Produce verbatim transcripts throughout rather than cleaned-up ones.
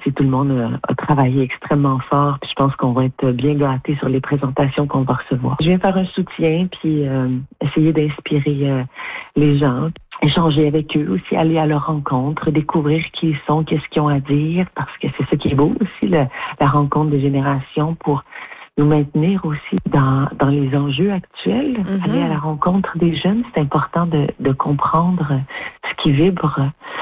tu sais, tout le monde a, a travaillé extrêmement fort. Puis je pense qu'on va être bien gâtés sur les présentations qu'on va recevoir. Je viens faire un soutien, puis euh, essayer d'inspirer euh, les gens, échanger avec eux aussi, aller à leur rencontre, découvrir qui ils sont, qu'est-ce qu'ils ont à dire, parce que c'est ça qui est beau aussi, le, la rencontre des générations pour nous maintenir aussi dans, dans les enjeux actuels. Mm-hmm. Aller à la rencontre des jeunes, c'est important de, de comprendre ce qui vibre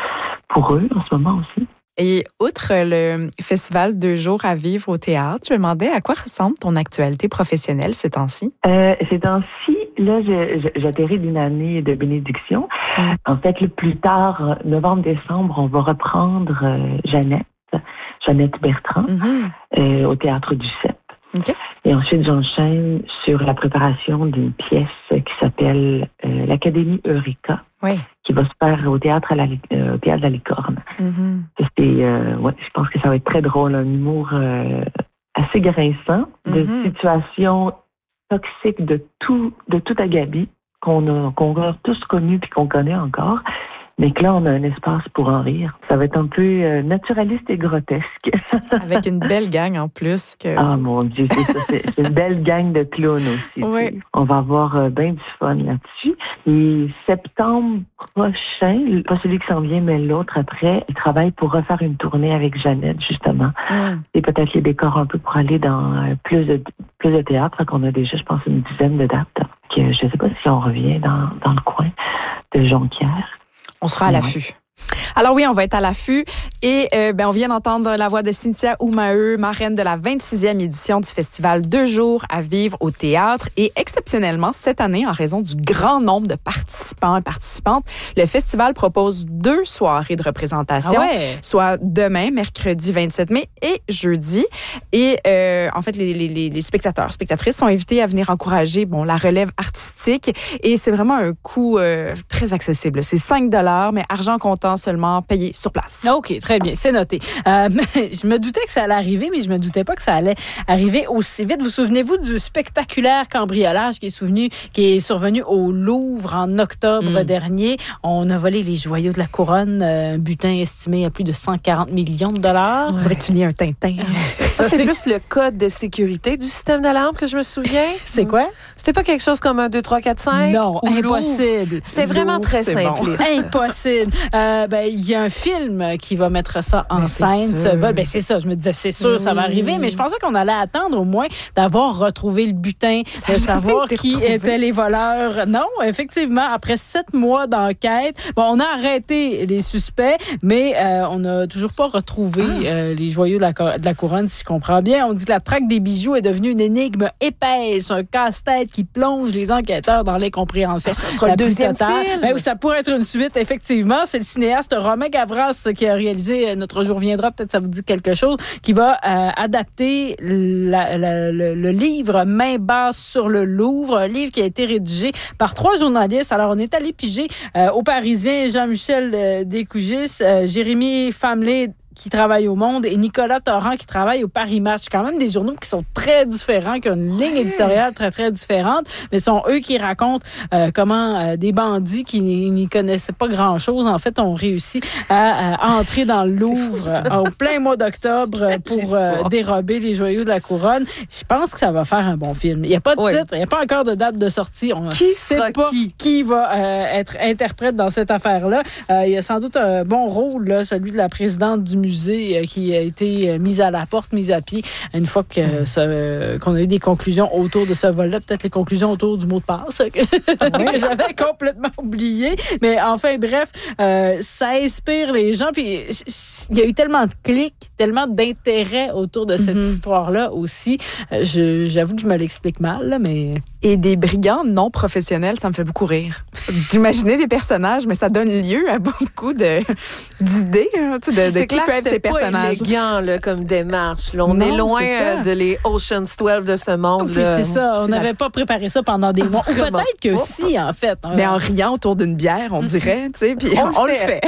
pour eux en ce moment aussi. Et outre le festival Deux jours à vivre au théâtre, je me demandais à quoi ressemble ton actualité professionnelle ces temps-ci? Euh, ces temps-ci, là, je, je, j'atterris d'une année de bénédiction. Mm. En fait, le plus tard, novembre-décembre, on va reprendre euh, Jeannette, Jeannette Bertrand, mm-hmm. euh, au Théâtre du Cep. Okay. Et ensuite, j'enchaîne sur la préparation d'une pièce qui s'appelle euh, l'Académie Eureka, oui. qui va se faire au théâtre, à la, euh, au théâtre de la Licorne. Mm-hmm. C'est, euh, ouais, je pense que ça va être très drôle, un humour euh, assez grinçant, mm-hmm. de situations toxiques de tout, de tout agabi qu'on a, qu'on a tous connu puis qu'on connaît encore. Mais que là, on a un espace pour en rire. Ça va être un peu euh, naturaliste et grotesque. Avec une belle gang en plus. Que... Ah mon Dieu, c'est ça. C'est, c'est une belle gang de clowns aussi. Oui. On va avoir euh, bien du fun là-dessus. Et septembre prochain, pas celui qui s'en vient, mais l'autre après, il travaille pour refaire une tournée avec Jeannette, justement. Mm. Et peut-être les décors un peu pour aller dans euh, plus de plus de théâtre. Qu'on a déjà, je pense, une dizaine de dates. Que je ne sais pas si on revient dans, dans le coin de Jonquière. On sera à l'affût. Alors oui, on va être à l'affût et euh, ben on vient d'entendre la voix de Cynthia Oumaheu, marraine de la vingt-sixième édition du festival Deux jours à vivre au théâtre. Et exceptionnellement, cette année, en raison du grand nombre de participants et participantes, le festival propose deux soirées de représentation, ah ouais. soit demain, mercredi vingt-sept mai et jeudi. Et euh, en fait, les, les, les spectateurs, spectatrices sont invités à venir encourager bon la relève artistique et c'est vraiment un coût euh, très accessible. C'est cinq dollars, mais argent comptant seulement payé sur place. OK, très bien, c'est noté. Euh, je me doutais que ça allait arriver, mais je me doutais pas que ça allait arriver aussi vite. Vous souvenez-vous du spectaculaire cambriolage qui est, souvenu, qui est survenu au Louvre en octobre mm. dernier? On a volé les joyaux de la couronne, un butin estimé à plus de cent quarante millions de dollars. Ouais. On dirait que tu lis un Tintin. c'est ça, c'est, c'est plus le code de sécurité du système d'alarme que je me souviens. C'est quoi? C'était pas quelque chose comme un deux, trois, quatre, cinq? Non, impossible. C'était vraiment Louvre, très simple. Bon. Impossible. Euh, ben, il y a un film qui va mettre ça en ben, scène, ce vol. Ben, c'est ça, je me disais, c'est sûr, oui. ça va arriver, mais je pensais qu'on allait attendre au moins d'avoir retrouvé le butin, ça de savoir qui retrouvé. étaient les voleurs. Non, effectivement, après sept mois d'enquête, bon, on a arrêté les suspects, mais euh, on n'a toujours pas retrouvé ah. euh, les joyaux de la, de la couronne, si je comprends bien. On dit que la traque des bijoux est devenue une énigme épaisse, un casse-tête qui plonge les enquêteurs dans l'incompréhension. Ça sera le deuxième totale. film. Ben, ça pourrait être une suite, effectivement. C'est le cinéaste Romain Gavras qui a réalisé Notre jour viendra, peut-être ça vous dit quelque chose, qui va euh, adapter la, la, le, le livre Main basse sur le Louvre, un livre qui a été rédigé par trois journalistes. Alors, on est allé piger euh, au Parisien Jean-Michel euh, Descougis, euh, Jérémy Famelé qui travaille au Monde et Nicolas Torrent qui travaille au Paris Match. Quand même des journaux qui sont très différents, qui ont une ligne éditoriale très, très différente, mais sont eux qui racontent euh, comment euh, des bandits qui n'y connaissaient pas grand-chose, en fait, ont réussi à, à entrer dans le Louvre au plein mois d'octobre pour euh, dérober les joyaux de la couronne. Je pense que ça va faire un bon film. Il n'y a pas de oui. titre, il n'y a pas encore de date de sortie. On ne sait pas qui, qui va euh, être interprète dans cette affaire-là. Euh, il y a sans doute un bon rôle, là, celui de la présidente du musée qui a été mise à la porte, mise à pied, une fois que ce, qu'on a eu des conclusions autour de ce vol-là, peut-être les conclusions autour du mot de passe que, oui. que j'avais complètement oublié. Mais enfin, bref, euh, ça inspire les gens. Puis il y a eu tellement de clics, tellement d'intérêt autour de cette mm-hmm. histoire-là aussi. Je, j'avoue que je me l'explique mal, là, mais... Et des brigands non professionnels, ça me fait beaucoup rire. D'imaginer les personnages, mais ça donne lieu à beaucoup de, d'idées, hein, tu sais, de, de qui peuvent être ces personnages. C'est élégant là, comme démarche. Là. On non, est loin euh, de les Ocean's douze de ce monde. Oui, c'est ça. On n'avait pas préparé ça pendant des mois. Ou peut-être que oh. si, en fait. Mais en riant autour d'une bière, on dirait, tu sais, puis on, on le fait.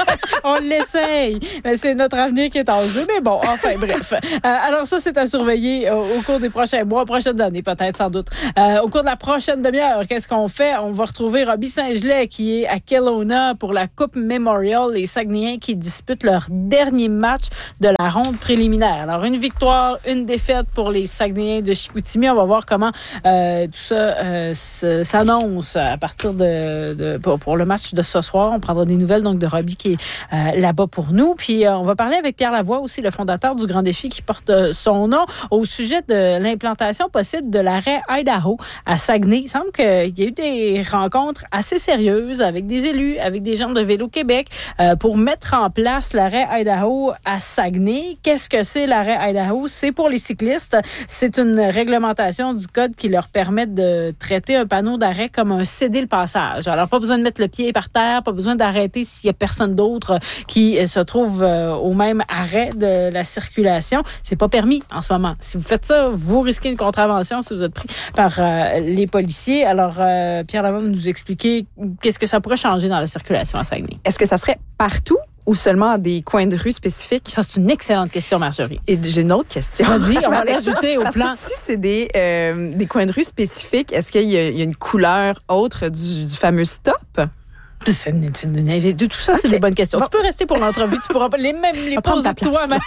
On l'essaye. Mais c'est notre avenir qui est en jeu. Mais bon, enfin, bref. Euh, alors ça, c'est à surveiller au, au cours des prochains mois, prochaines années, peut-être, sans doute. Euh, Au cours de la prochaine demi-heure, qu'est-ce qu'on fait? On va retrouver Robbie Saint-Gelais qui est à Kelowna pour la Coupe Memorial, les Saguenayens qui disputent leur dernier dernier match de la ronde préliminaire. Alors, une victoire, une défaite pour les Saguenayens de Chicoutimi. On va voir comment euh, tout ça euh, s'annonce à partir de, de pour, pour le match de ce soir. On prendra des nouvelles donc de Robbie qui est euh, là-bas pour nous. Puis, euh, on va parler avec Pierre Lavoie aussi, le fondateur du Grand Défi qui porte euh, son nom, au sujet de l'implantation possible de l'arrêt Idaho à Saguenay. Il semble qu'il y a eu des rencontres assez sérieuses avec des élus, avec des gens de Vélo Québec euh, pour mettre en place l'arrêt Idaho à Saguenay. Qu'est-ce que c'est l'arrêt Idaho? C'est pour les cyclistes. C'est une réglementation du code qui leur permet de traiter un panneau d'arrêt comme un céder le passage. Alors, pas besoin de mettre le pied par terre, pas besoin d'arrêter s'il y a personne d'autre qui se trouve euh, au même arrêt de la circulation. C'est pas permis en ce moment. Si vous faites ça, vous risquez une contravention si vous êtes pris par euh, les policiers. Alors, euh, Pierre Lavoie va nous expliquer qu'est-ce que ça pourrait changer dans la circulation à Saguenay. Est-ce que ça serait partout ou seulement à des coins de rue spécifiques? Ça, c'est une excellente question, Marjorie. Et j'ai une autre question. Vas-y, on va l'ajouter au Parce plan. Que si c'est des, euh, des coins de rue spécifiques, est-ce qu'il y a, il y a une couleur autre du, du fameux stop? C'est une, une, une, de tout ça, okay. C'est des bonnes questions. Bon. Tu peux rester pour l'entrevue. Tu pourras les mêmes les poser toi-même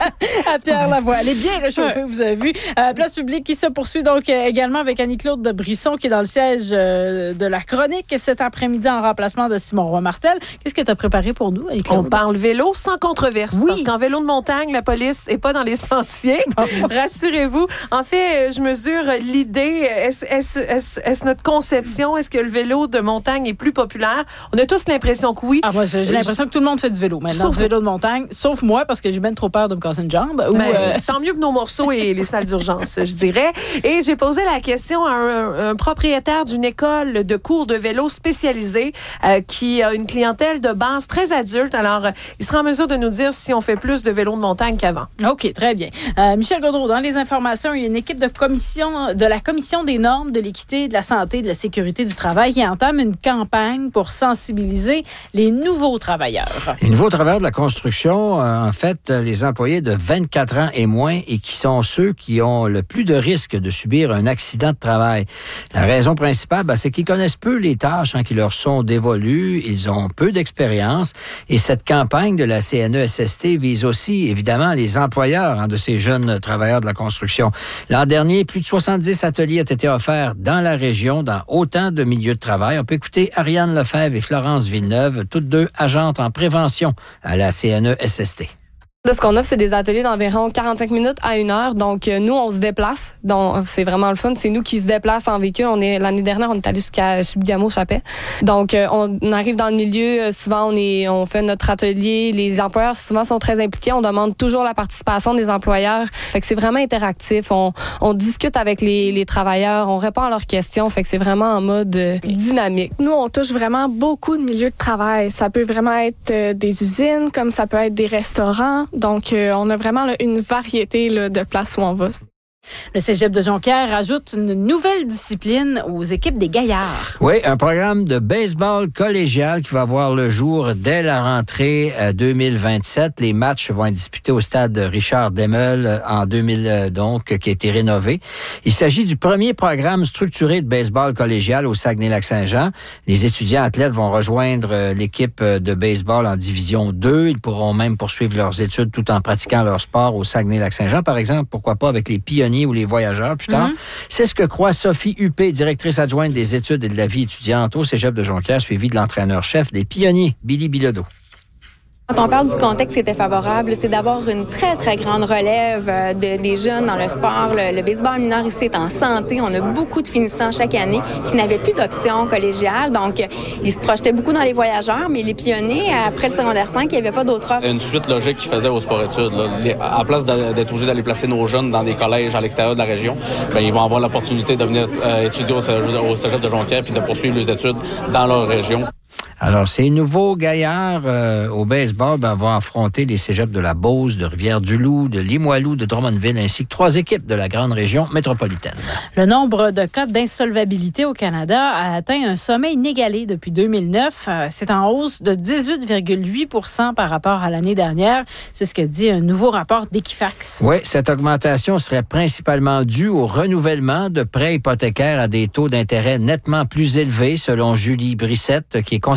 à Pierre Lavoie. Elle est bien réchauffée, ouais. Vous avez vu. Euh, place publique qui se poursuit donc euh, également avec Annie-Claude de Brisson qui est dans le siège euh, de la chronique cet après-midi en remplacement de Simon Roy-Martel. Qu'est-ce que tu as préparé pour nous, Annie-Claude? On parle vélo sans controverse. Oui. Parce qu'en vélo de montagne, la police n'est pas dans les sentiers. Rassurez-vous. En fait, je mesure l'idée. Est-ce, est-ce, est-ce, est-ce notre conception? Est-ce que le vélo de montagne est plus populaire? On a tous l'impression que oui. Ah, moi, j'ai, j'ai l'impression que tout le monde fait du vélo maintenant, sauf du vélo de montagne, sauf moi, parce que j'ai même trop peur de me casser une jambe. Ou, ben, euh... Tant mieux que nos morceaux et les salles d'urgence, je dirais. Et j'ai posé la question à un, un propriétaire d'une école de cours de vélo spécialisée euh, qui a une clientèle de base très adulte. Alors, euh, il sera en mesure de nous dire si on fait plus de vélo de montagne qu'avant. OK, très bien. Euh, Michel Gaudreault, dans les informations, il y a une équipe de commission, de la Commission des normes de l'équité, de la santé et de la sécurité du travail qui entame une campagne pour sensibiliser les nouveaux travailleurs. Les nouveaux travailleurs de la construction, euh, en fait, les employés de vingt-quatre ans et moins et qui sont ceux qui ont le plus de risques de subir un accident de travail. La raison principale, ben, c'est qu'ils connaissent peu les tâches hein, qui leur sont dévolues, ils ont peu d'expérience et cette campagne de la C N E S S T vise aussi, évidemment, les employeurs hein, de ces jeunes travailleurs de la construction. L'an dernier, plus de soixante-dix ateliers ont été offerts dans la région, dans autant de milieux de travail. On peut écouter Ariane Lefebvre et Florence Villeneuve, toutes deux agentes en prévention à la C N E S S T. De ce qu'on offre, c'est des ateliers d'environ quarante-cinq minutes à une heure. Donc, nous, on se déplace. Donc, c'est vraiment le fun. C'est nous qui se déplacent en véhicule. On est, l'année dernière, on est allé jusqu'à Chibougamau-Chapais. Donc, on arrive dans le milieu. Souvent, on est, on fait notre atelier. Les employeurs, souvent, sont très impliqués. On demande toujours la participation des employeurs. Fait que c'est vraiment interactif. On, on discute avec les, les travailleurs. On répond à leurs questions. Fait que c'est vraiment en mode dynamique. Nous, on touche vraiment beaucoup de milieux de travail. Ça peut vraiment être des usines, comme ça peut être des restaurants. Donc, euh, on a vraiment là, une variété là, de places où on va. Le Cégep de Jonquière ajoute une nouvelle discipline aux équipes des gaillards. Oui, un programme de baseball collégial qui va voir le jour dès la rentrée deux mille vingt-sept. Les matchs vont être disputés au stade Richard Demel en deux mille, donc, qui a été rénové. Il s'agit du premier programme structuré de baseball collégial au Saguenay-Lac-Saint-Jean. Les étudiants athlètes vont rejoindre l'équipe de baseball en division deux. Ils pourront même poursuivre leurs études tout en pratiquant leur sport au Saguenay-Lac-Saint-Jean. Par exemple, pourquoi pas avec les pionniers ou les voyageurs plus tard. Mm-hmm. C'est ce que croit Sophie Huppé, directrice adjointe des études et de la vie étudiante au Cégep de Jonquière, suivie de l'entraîneur-chef des pionniers, Billy Bilodeau. Quand on parle du contexte qui était favorable, c'est d'avoir une très, très grande relève de, des jeunes dans le sport. Le, le baseball mineur ici est en santé. On a beaucoup de finissants chaque année qui n'avaient plus d'options collégiales. Donc, ils se projetaient beaucoup dans les voyageurs, mais les pionniers, après le secondaire cinq, il n'y avait pas d'autre offre. Une suite logique qu'ils faisaient au sport-études. Là. À la place d'être obligés d'aller placer nos jeunes dans des collèges à l'extérieur de la région, bien, ils vont avoir l'opportunité de venir euh, étudier au, au Cégep de Jonquière puis de poursuivre leurs études dans leur région. Alors, ces nouveaux gaillards euh, au baseball ben, vont affronter les cégeps de la Beauce, de Rivière-du-Loup, de Limoilou, de Drummondville, ainsi que trois équipes de la grande région métropolitaine. Le nombre de cas d'insolvabilité au Canada a atteint un sommet inégalé depuis deux mille neuf. C'est en hausse de dix-huit virgule huit pour cent par rapport à l'année dernière. C'est ce que dit un nouveau rapport d'Equifax. Oui, cette augmentation serait principalement due au renouvellement de prêts hypothécaires à des taux d'intérêt nettement plus élevés, selon Julie Brissette, qui est conseillère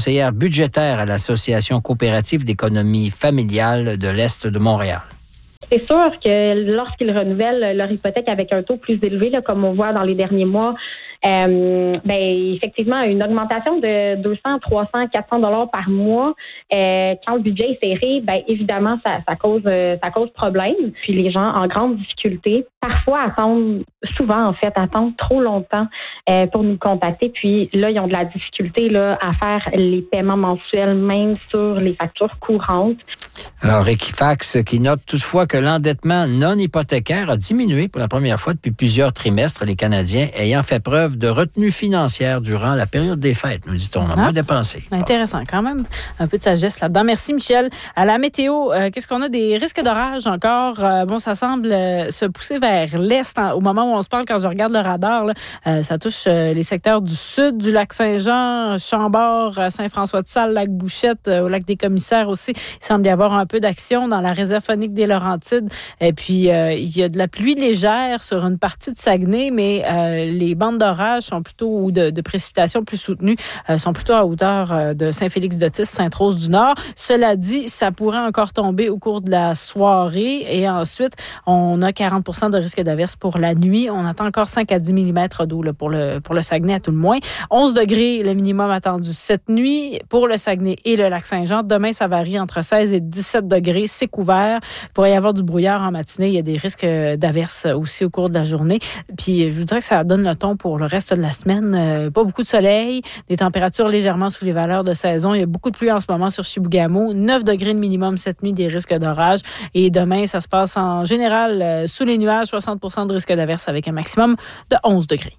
conseillère budgétaire à l'Association coopérative d'économie familiale de l'Est de Montréal. C'est sûr que lorsqu'ils renouvellent leur hypothèque avec un taux plus élevé, là, comme on voit dans les derniers mois, Euh, ben effectivement, une augmentation de deux cents, trois cents, quatre cents dollars par mois, euh, quand le budget est serré, ben évidemment, ça, ça cause euh, ça cause problème. Puis les gens en grande difficulté, parfois attendent, souvent en fait, attendent trop longtemps euh, pour nous contacter. Puis là, ils ont de la difficulté là à faire les paiements mensuels, même sur les factures courantes. Alors, Equifax qui note toutefois que l'endettement non hypothécaire a diminué pour la première fois depuis plusieurs trimestres, les Canadiens ayant fait preuve de retenue financière durant la période des fêtes, nous dit-on. On a ah, moins dépensé. Intéressant quand même. Un peu de sagesse là-dedans. Merci, Michel. À la météo, euh, qu'est-ce qu'on a? Des risques d'orage encore? Euh, bon, ça semble euh, se pousser vers l'est hein, au moment où on se parle. Quand je regarde le radar, là, euh, ça touche euh, les secteurs du sud du lac Saint-Jean, Chambord, Saint-François-de-Sales, lac Bouchette, euh, au lac des Commissaires aussi. Il semble y avoir un peu d'action dans la réserve faunique des Laurentides. Et puis, euh, il y a de la pluie légère sur une partie de Saguenay, mais euh, les bandes d'orage sont plutôt, ou de, de précipitations plus soutenues, euh, sont plutôt à hauteur euh, de Saint-Félix-d'Otis, Sainte-Rose-du-Nord. Cela dit, ça pourrait encore tomber au cours de la soirée et ensuite, on a quarante pour cent de risque d'averse pour la nuit. On attend encore cinq à dix millimètres d'eau là, pour, le, pour le Saguenay à tout le moins. onze degrés le minimum attendu cette nuit pour le Saguenay et le lac Saint-Jean. Demain, ça varie entre seize et dix-sept degrés. C'est couvert. Il pourrait y avoir du brouillard en matinée. Il y a des risques d'averse aussi au cours de la journée. Puis, je vous dirais que ça donne le ton pour le reste de la semaine. Euh, pas beaucoup de soleil, des températures légèrement sous les valeurs de saison. Il y a beaucoup de pluie en ce moment sur Chibougamau. neuf degrés de minimum cette nuit, des risques d'orage. Et demain, ça se passe en général euh, sous les nuages, soixante pour cent de risque d'averse avec un maximum de onze degrés.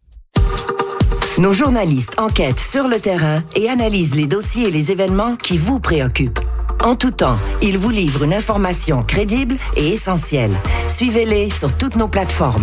Nos journalistes enquêtent sur le terrain et analysent les dossiers et les événements qui vous préoccupent. En tout temps, ils vous livrent une information crédible et essentielle. Suivez-les sur toutes nos plateformes.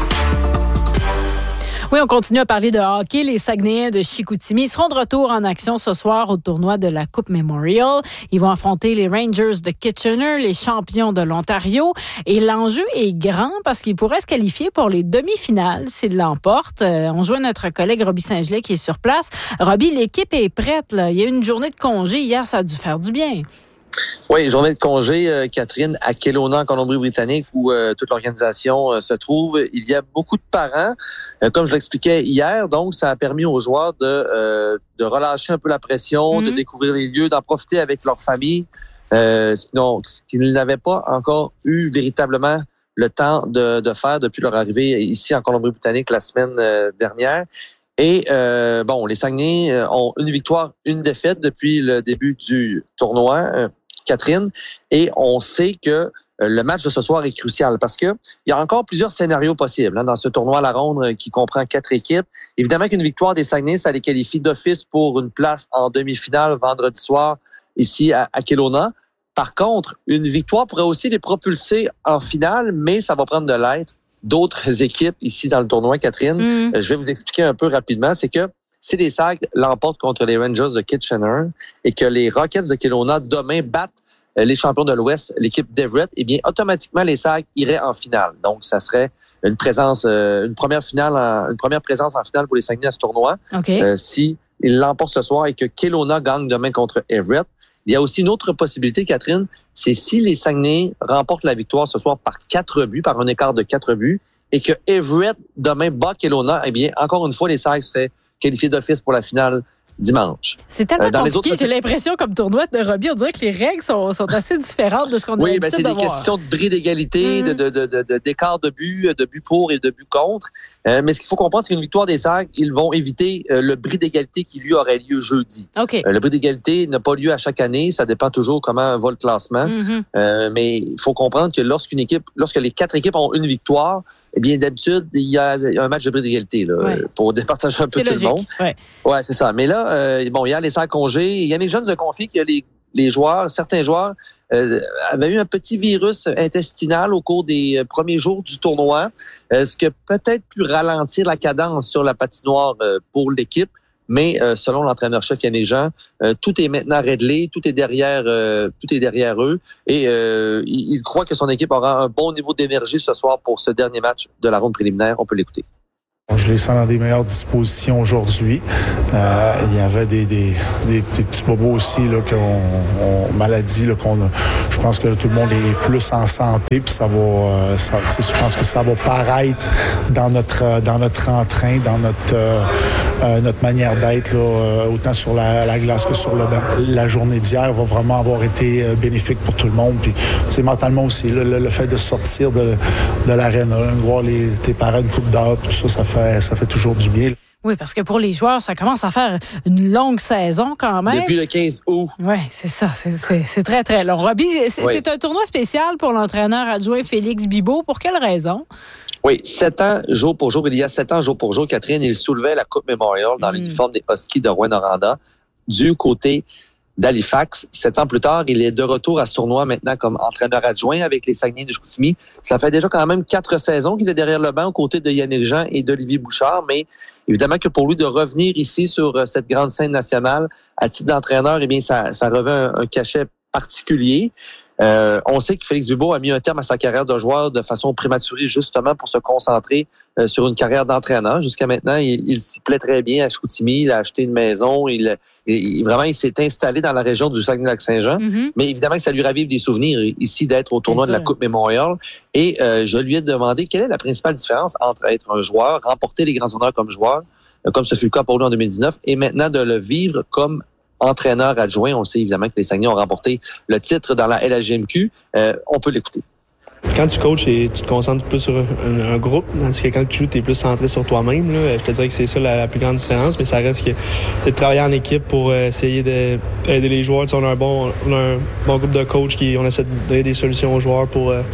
Oui, on continue à parler de hockey. Les Saguenayens de Chicoutimi seront de retour en action ce soir au tournoi de la Coupe Memorial. Ils vont affronter les Rangers de Kitchener, les champions de l'Ontario. Et l'enjeu est grand parce qu'ils pourraient se qualifier pour les demi-finales s'ils l'emportent. Euh, on joue notre collègue Roby Saint-Gelais qui est sur place. Roby, l'équipe est prête, là. Il y a eu une journée de congé hier, ça a dû faire du bien. Oui, journée de congé, euh, Catherine, à Kelowna, en Colombie-Britannique, où euh, toute l'organisation euh, se trouve. Il y a beaucoup de parents, euh, comme je l'expliquais hier, donc ça a permis aux joueurs de, euh, de relâcher un peu la pression, mm-hmm. de découvrir les lieux, d'en profiter avec leur famille, euh, donc, ce qu'ils n'avaient pas encore eu véritablement le temps de, de faire depuis leur arrivée ici en Colombie-Britannique la semaine euh, dernière. Et euh, bon, les Saguenay ont une victoire, une défaite depuis le début du tournoi, euh, Catherine, et on sait que le match de ce soir est crucial parce que il y a encore plusieurs scénarios possibles hein, dans ce tournoi à la ronde qui comprend quatre équipes. Évidemment qu'une victoire des Saguenay, ça les qualifie d'office pour une place en demi-finale vendredi soir ici à, à Kelowna. Par contre, une victoire pourrait aussi les propulser en finale, mais ça va prendre de l'aide d'autres équipes ici dans le tournoi, Catherine. Mm. Je vais vous expliquer un peu rapidement. C'est que si les Sags l'emportent contre les Rangers de Kitchener et que les Rockets de Kelowna demain battent les champions de l'Ouest, l'équipe d'Everett, eh bien, automatiquement, les Sags iraient en finale. Donc, ça serait une présence, euh, une première finale, en, une première présence en finale pour les Saguenay à ce tournoi. Okay. Euh, si ils l'emportent ce soir et que Kelowna gagne demain contre Everett. Il y a aussi une autre possibilité, Catherine, c'est si les Saguenay remportent la victoire ce soir par quatre buts, par un écart de quatre buts, et que Everett demain bat Kelowna, eh bien, encore une fois, les Sags seraient qualifiés d'office pour la finale dimanche. C'est tellement euh, compliqué. J'ai l'impression, comme tournoi de rugby, on dirait que les règles sont, sont assez différentes de ce qu'on a oui, l'habitude ben, de voir. Oui, c'est des questions de bris d'égalité, mm-hmm. de, de, de, de, d'écart de but, de but pour et de but contre. Euh, mais ce qu'il faut comprendre, c'est qu'une victoire des Sags, ils vont éviter euh, le bris d'égalité qui, lui, aurait lieu jeudi. Okay. Euh, le bris d'égalité n'a pas lieu à chaque année. Ça dépend toujours comment va le classement. Mm-hmm. Euh, mais il faut comprendre que lorsqu'une équipe, lorsque les quatre équipes ont une victoire, eh bien, d'habitude, il y a un match de bris d'égalité là, ouais. pour départager un peu c'est tout logique. le monde. Ouais, ouais c'est ça. Mais là, euh, bon, hier, les Sags congés. Yannick Jeune se confie que les, les joueurs, certains joueurs, euh, avaient eu un petit virus intestinal au cours des premiers jours du tournoi, euh, ce qui a peut-être pu ralentir la cadence sur la patinoire euh, pour l'équipe. Mais euh, selon l'entraîneur-chef Yannick Jean, euh, tout est maintenant réglé, tout est derrière, euh, tout est derrière eux, et euh, il, il croit que son équipe aura un bon niveau d'énergie ce soir pour ce dernier match de la ronde préliminaire. On peut l'écouter. Je je les sens dans des meilleures dispositions aujourd'hui. Euh, il y avait des, des, des, des petits bobos aussi, là, qu'on, on, maladie, là, qu'on a. Je pense que tout le monde est plus en santé, puis ça va, euh, ça, je pense que ça va paraître dans notre, dans notre entrain, dans notre, euh, euh, notre manière d'être, là, euh, autant sur la, la glace que sur le banc. La journée d'hier va vraiment avoir été euh, bénéfique pour tout le monde, puis, tu sais, mentalement aussi, là, le, le fait de sortir de, de l'aréna, de voir les, tes parents une coupe d'heure, tout ça, ça fait, ça fait toujours du bien. Oui, parce que pour les joueurs, ça commence à faire une longue saison quand même. Depuis le quinze août. Oui, c'est ça. C'est, c'est, c'est très, très long. Robbie, c'est, oui. c'est un tournoi spécial pour l'entraîneur adjoint Félix Bibeau. Pour quelle raison? Oui, sept ans, jour pour jour. Il y a sept ans, jour pour jour, Catherine, il soulevait la Coupe Memorial dans mmh. l'uniforme des Huskies de Rouyn-Noranda du côté d'Halifax. Sept ans plus tard, il est de retour à ce tournoi maintenant comme entraîneur adjoint avec les Saguenay de Chicoutimi. Ça fait déjà quand même quatre saisons qu'il est derrière le banc aux côtés de Yannick Jean et d'Olivier Bouchard, mais évidemment que pour lui de revenir ici sur cette grande scène nationale à titre d'entraîneur, eh bien ça, ça revêt un, un cachet particulier. Euh, on sait que Félix Bibeau a mis un terme à sa carrière de joueur de façon prématurée justement pour se concentrer euh, sur une carrière d'entraîneur. Jusqu'à maintenant, il, il s'y plaît très bien à Chicoutimi. Il a acheté une maison. Il, il vraiment, il s'est installé dans la région du Saguenay-Lac-Saint-Jean. Mm-hmm. Mais évidemment que ça lui ravive des souvenirs ici d'être au tournoi de la Coupe Memorial. Et euh, je lui ai demandé quelle est la principale différence entre être un joueur, remporter les grands honneurs comme joueur, euh, comme ce fut le cas pour lui en deux mille dix-neuf, et maintenant de le vivre comme entraîneur adjoint. On sait évidemment que les Saguenay ont remporté le titre dans la L H G M Q. Euh, on peut l'écouter. Quand tu coaches, tu te concentres plus sur un, un groupe, tandis que quand tu joues, tu es plus centré sur toi-même. Là. Je te dirais que c'est ça la, la plus grande différence, mais ça reste que c'est de travailler en équipe pour essayer d'aider les joueurs. Tu sais, on a un bon, on a un bon groupe de coachs qui on essaie de donner des solutions aux joueurs pour euh,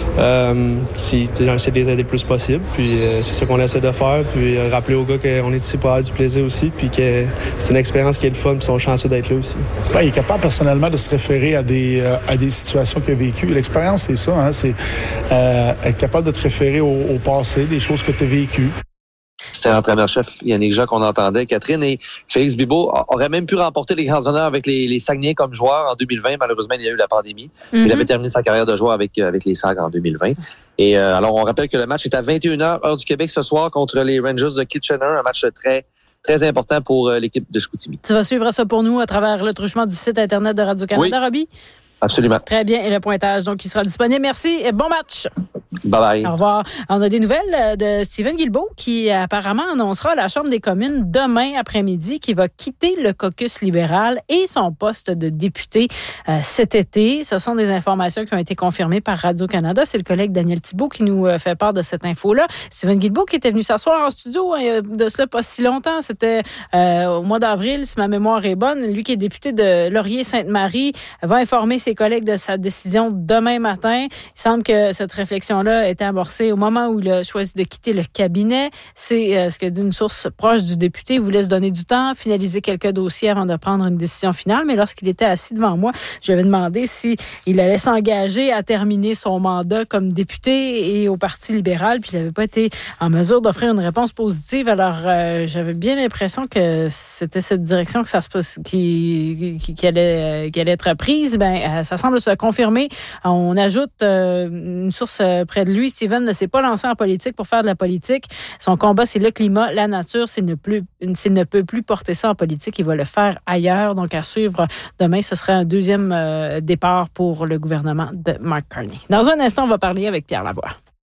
euh, si, on essaie de les aider le plus possible. Puis euh, c'est ça qu'on essaie de faire. Puis euh, rappeler aux gars qu'on est ici pour avoir du plaisir aussi, puis que c'est une expérience qui est le fun, puis ils sont chanceux d'être là aussi. Ben, il est capable personnellement de se référer à des, euh, à des situations qu'il a vécues. L'expérience, c'est ça, hein, c'est Euh, être capable de te référer au, au passé, des choses que tu as vécues. C'était l'entraîneur-chef Yannick Jean qu'on entendait, Catherine. Et Félix Bibeau aurait même pu remporter les grands honneurs avec les, les Saguenay comme joueur en deux mille vingt. Malheureusement, il y a eu la pandémie. Mm-hmm. Il avait terminé sa carrière de joueur avec, avec les Sags en deux mille vingt. Et euh, alors, on rappelle que le match est à vingt et une heures, heure du Québec ce soir, contre les Rangers de Kitchener. Un match très... très important pour euh, l'équipe de Chicoutimi. Tu vas suivre ça pour nous à travers le truchement du site Internet de Radio-Canada, oui. Robbie? Absolument. Très bien. Et le pointage, donc, qui sera disponible. Merci et bon match. Bye-bye. Au revoir. On a des nouvelles de Stephen Guilbeault qui apparemment annoncera à la Chambre des communes demain après-midi qu'il va quitter le caucus libéral et son poste de député euh, cet été. Ce sont des informations qui ont été confirmées par Radio-Canada. C'est le collègue Daniel Thibault qui nous fait part de cette info-là. Stephen Guilbeault qui était venu s'asseoir en studio hein, de cela pas si longtemps. C'était euh, au mois d'avril, si ma mémoire est bonne. Lui qui est député de Laurier-Sainte-Marie va informer ses collègues de sa décision demain matin. Il semble que cette réflexion-là était amorcée au moment où il a choisi de quitter le cabinet. C'est euh, ce que dit une source proche du député. Il voulait se donner du temps, finaliser quelques dossiers avant de prendre une décision finale. Mais lorsqu'il était assis devant moi, je lui avais demandé s'il allait s'engager à terminer son mandat comme député et au Parti libéral. Puis il n'avait pas été en mesure d'offrir une réponse positive. Alors, euh, j'avais bien l'impression que c'était cette direction que ça se passe, qui, qui, qui, allait, qui allait être prise. Ben, ça semble se confirmer. On ajoute euh, une source euh, près de lui. Steven ne s'est pas lancé en politique pour faire de la politique. Son combat, c'est le climat, la nature. S'il ne, plus, s'il ne peut plus porter ça en politique, il va le faire ailleurs. Donc, à suivre demain, ce serait un deuxième euh, départ pour le gouvernement de Mark Carney. Dans un instant, on va parler avec Pierre Lavoie.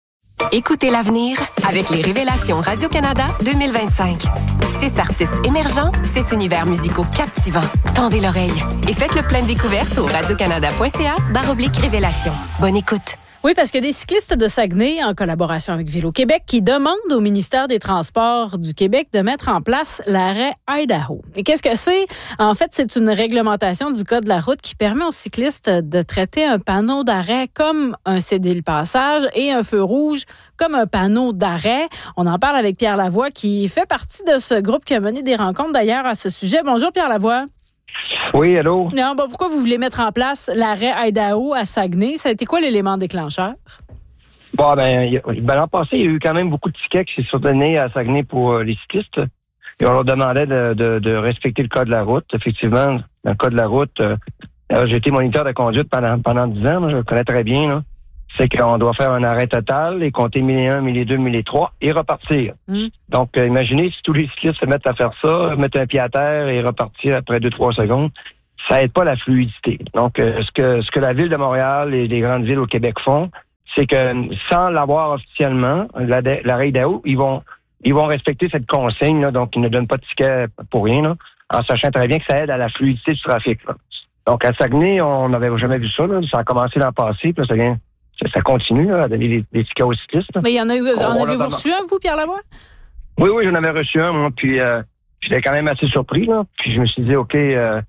Écoutez l'avenir avec les Révélations Radio-Canada deux mille vingt-cinq. Six artistes émergents, six univers musicaux captivants. Tendez l'oreille et faites le plein de découvertes au radiocanada.ca barre oblique Révélations. Bonne écoute. Oui, parce qu'il y a des cyclistes de Saguenay, en collaboration avec Vélo-Québec, qui demandent au ministère des Transports du Québec de mettre en place l'arrêt Idaho. Et qu'est-ce que c'est? En fait, c'est une réglementation du Code de la route qui permet aux cyclistes de traiter un panneau d'arrêt comme un cédé-le-passage et un feu rouge comme un panneau d'arrêt. On en parle avec Pierre Lavoie, qui fait partie de ce groupe qui a mené des rencontres d'ailleurs à ce sujet. Bonjour Pierre Lavoie. Oui, allô? Non, bon, pourquoi vous voulez mettre en place l'arrêt Idaho à Saguenay? Ça a été quoi l'élément déclencheur? Bon, ben, ben l'an passé, il y a eu quand même beaucoup de tickets qui s'est soutenu à Saguenay pour euh, les cyclistes. Et on leur demandait de, de, de respecter le code de la route. Effectivement, le code de la route, euh, j'ai été moniteur de conduite pendant pendant dix ans, là, je le connais très bien. Là. c'est qu'on doit faire un arrêt total et compter mille et un, mille et deux, mille et trois et repartir. Mmh. Donc, euh, imaginez si tous les cyclistes se mettent à faire ça, mettre un pied à terre et repartir après deux trois secondes, ça aide pas la fluidité. Donc, euh, ce que ce que la Ville de Montréal et les grandes villes au Québec font, c'est que sans l'avoir officiellement, la, l'arrêt d'A O, ils vont ils vont respecter cette consigne, là, donc ils ne donnent pas de ticket pour rien, là, en sachant très bien que ça aide à la fluidité du trafic. Là. Donc, à Saguenay, on n'avait jamais vu ça. Là. Ça a commencé l'an passé, puis là, ça vient... Ça, ça continue là, à donner des, des tickets aux cyclistes. Là. Mais il y en a eu, on, en avez-vous reçu un, vous, Pierre Lavoie? Oui, oui, j'en avais reçu un, moi, puis euh, j'étais quand même assez surpris, là. Puis je me suis dit, OK, euh,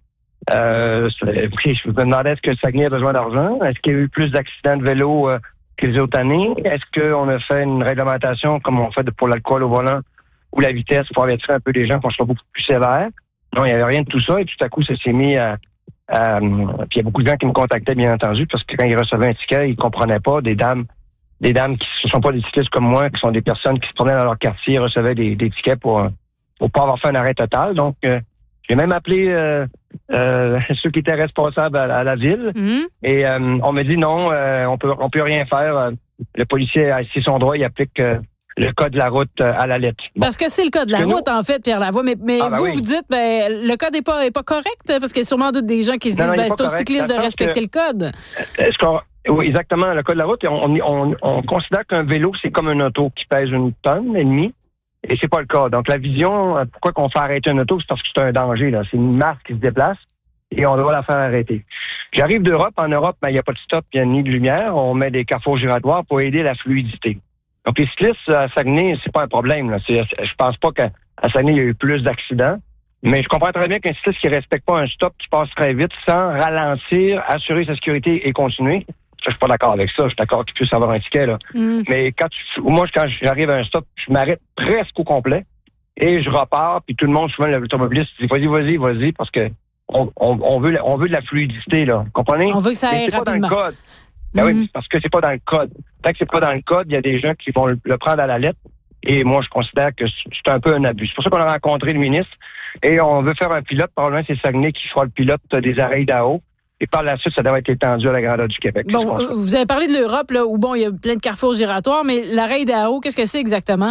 euh, okay je me demandais est-ce que Saguenay a besoin d'argent? Est-ce qu'il y a eu plus d'accidents de vélo euh, que les autres années? Est-ce qu'on a fait une réglementation comme on fait pour l'alcool au volant ou la vitesse pour avertir un peu les gens qu'on soit beaucoup plus sévère? Non, il n'y avait rien de tout ça, et tout à coup, ça s'est mis à... Euh, puis il y a beaucoup de gens qui me contactaient, bien entendu, parce que quand ils recevaient un ticket, ils comprenaient pas. Des dames, des dames qui ne sont pas des cyclistes comme moi, qui sont des personnes qui se promenaient dans leur quartier, ils recevaient des, des tickets pour pour pas avoir fait un arrêt total. Donc, euh, j'ai même appelé euh, euh, ceux qui étaient responsables à, à la ville, mm-hmm. et euh, on m'a dit non, euh, on peut on peut rien faire. Le policier a ici son droit, il applique euh, le code de la route à la lettre. Bon. Parce que c'est le code de la route, en fait, Pierre Lavoie. Mais, mais ah, ben vous, oui. vous dites, ben, le code n'est pas, est pas correct, parce qu'il y a sûrement des gens qui se disent, non, non, ben, c'est aux cyclistes de respecter le code. Est-ce qu'on, oui, exactement. Le code de la route, on, on, on considère qu'un vélo, c'est comme un auto qui pèse une tonne et demie, et c'est pas le cas. Donc, la vision, pourquoi qu'on fait arrêter un auto, c'est parce que c'est un danger, là. C'est une masse qui se déplace, et on doit la faire arrêter. J'arrive d'Europe. En Europe, ben, il n'y a pas de stop, il n'y a ni de lumière. On met des carrefours giratoires pour aider la fluidité. Donc, les cyclistes à Saguenay, c'est pas un problème. Là. C'est, je pense pas qu'à Saguenay, il y a eu plus d'accidents. Mais je comprends très bien qu'un cycliste qui respecte pas un stop, qui passe très vite, sans ralentir, assurer sa sécurité et continuer, ça, je suis pas d'accord avec ça. Je suis d'accord qu'il puisse avoir un ticket, là. Mm. Mais quand tu, moi, quand j'arrive à un stop, je m'arrête presque au complet et je repars, puis tout le monde, souvent, l'automobiliste dit, vas-y, vas-y, vas-y, parce que on, on, on veut, on veut de la fluidité, là. Vous comprenez? On veut que ça aille rapidement. Pas dans le code. Ben mm-hmm. oui, parce que c'est pas dans le code. Tant que c'est pas dans le code, il y a des gens qui vont le prendre à la lettre. Et moi, je considère que c'est un peu un abus. C'est pour ça qu'on a rencontré le ministre. Et on veut faire un pilote. Probablement, c'est Saguenay qui fera le pilote des arrêts d'A O. Et par la suite, ça devrait être étendu à la grandeur du Québec. Bon, vous avez parlé de l'Europe, là, où bon, il y a plein de carrefours giratoires, mais l'arrêt d'A O, qu'est-ce que c'est exactement?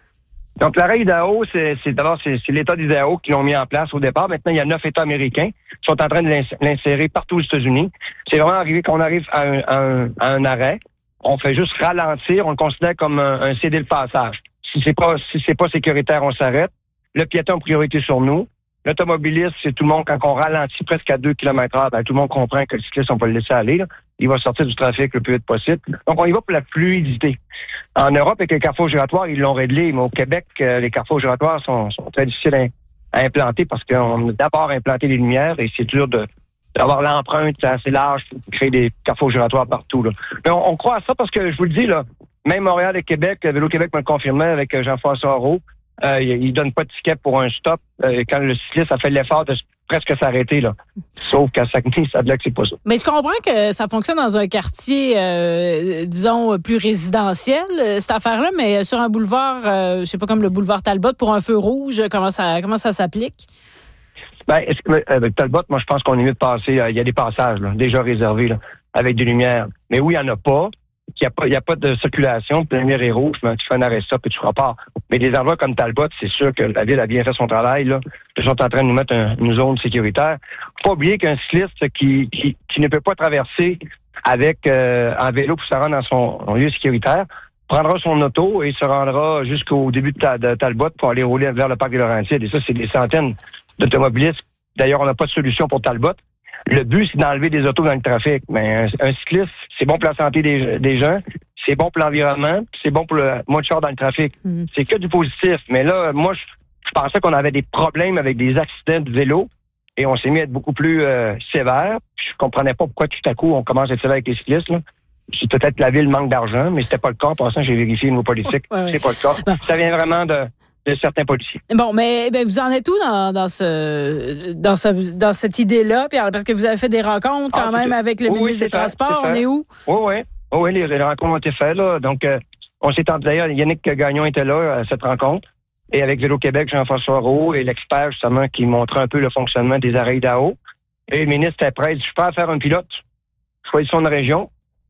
Donc, l'arrêt d'A O, c'est, c'est d'abord, c'est, c'est l'État des A O qui l'ont mis en place au départ. Maintenant, il y a neuf États américains qui sont en train de l'insérer partout aux États-Unis. C'est vraiment arrivé qu'on arrive à un, à un, à un arrêt. On fait juste ralentir. On le considère comme un, un céder le passage. Si c'est pas, si c'est pas sécuritaire, on s'arrête. Le piéton a priorité sur nous. L'automobiliste, c'est tout le monde, quand on ralentit presque à deux kilomètres heure, ben, tout le monde comprend que le cycliste, on peut le laisser aller, là. Il va sortir du trafic le plus vite possible. Donc, on y va pour la fluidité. En Europe, avec les carrefours giratoires, ils l'ont réglé, mais au Québec, euh, les carrefours giratoires sont, sont très difficiles à, à implanter parce qu'on a d'abord implanté les lumières et c'est dur de, d'avoir l'empreinte assez large pour créer des carrefours giratoires partout, là. Mais on, on croit à ça parce que, je vous le dis, là, même Montréal et Québec, Vélo-Québec me le confirmait avec Jean-François Aurault, euh, il, il donne pas de ticket pour un stop euh, quand le cycliste a fait l'effort de presque s'arrêter, là. Sauf qu'à Saguenay, ça veut que c'est pas ça. Mais je comprends que ça fonctionne dans un quartier, euh, disons, plus résidentiel, cette affaire-là, mais sur un boulevard, euh, je sais pas, comme le boulevard Talbot, pour un feu rouge, comment ça, comment ça s'applique? Ben, est-ce que, avec Talbot, moi, je pense qu'on est mieux de passer, euh, il y a des passages, là, déjà réservés, là, avec des lumières. Mais oui, il n'y en a pas. Il n'y a pas, il y a pas de circulation, puis la lumière est rouge, ben, tu fais un arrêt stop et tu repars. Mais des endroits comme Talbot, c'est sûr que la ville a bien fait son travail, là. Ils sont en train de nous mettre un, une zone sécuritaire. Faut pas oublier qu'un cycliste qui, qui, qui ne peut pas traverser avec, euh, en vélo pour se rendre dans son, son lieu sécuritaire, prendra son auto et se rendra jusqu'au début de, ta, de Talbot pour aller rouler vers le parc des Laurentides. Et ça, c'est des centaines d'automobilistes. D'ailleurs, on n'a pas de solution pour Talbot. Le but, c'est d'enlever des autos dans le trafic. Mais un, un cycliste, c'est bon pour la santé des, des gens, c'est bon pour l'environnement, c'est bon pour le moins de chars dans le trafic. Mmh. C'est que du positif. Mais là, moi, je, je pensais qu'on avait des problèmes avec des accidents de vélo et on s'est mis à être beaucoup plus euh, sévère. Puis je comprenais pas pourquoi tout à coup on commence à être sévère avec les cyclistes, là. C'est peut-être que la ville manque d'argent, mais c'était pas le cas. En passant, j'ai vérifié nos politiques. Ouais, ouais. C'est pas le cas. Bon. Ça vient vraiment de... de certains policiers. Bon, mais ben, vous en êtes où dans, dans, ce, dans, ce, dans cette idée-là, Pierre? Parce que vous avez fait des rencontres quand ah, même avec le oui, ministre oui, des Transports. On est où? Oui, oui. Oui, oui, les, les rencontres ont été faites, là. Donc, euh, on s'est entendu. D'ailleurs, Yannick Gagnon était là à cette rencontre. Et avec Vélo-Québec, Jean-François Aurault et l'expert, justement, qui montrait un peu le fonctionnement des arrêts d'A O. Et le ministre est prêt. Je suis prêt à faire un pilote. Choisissons une région.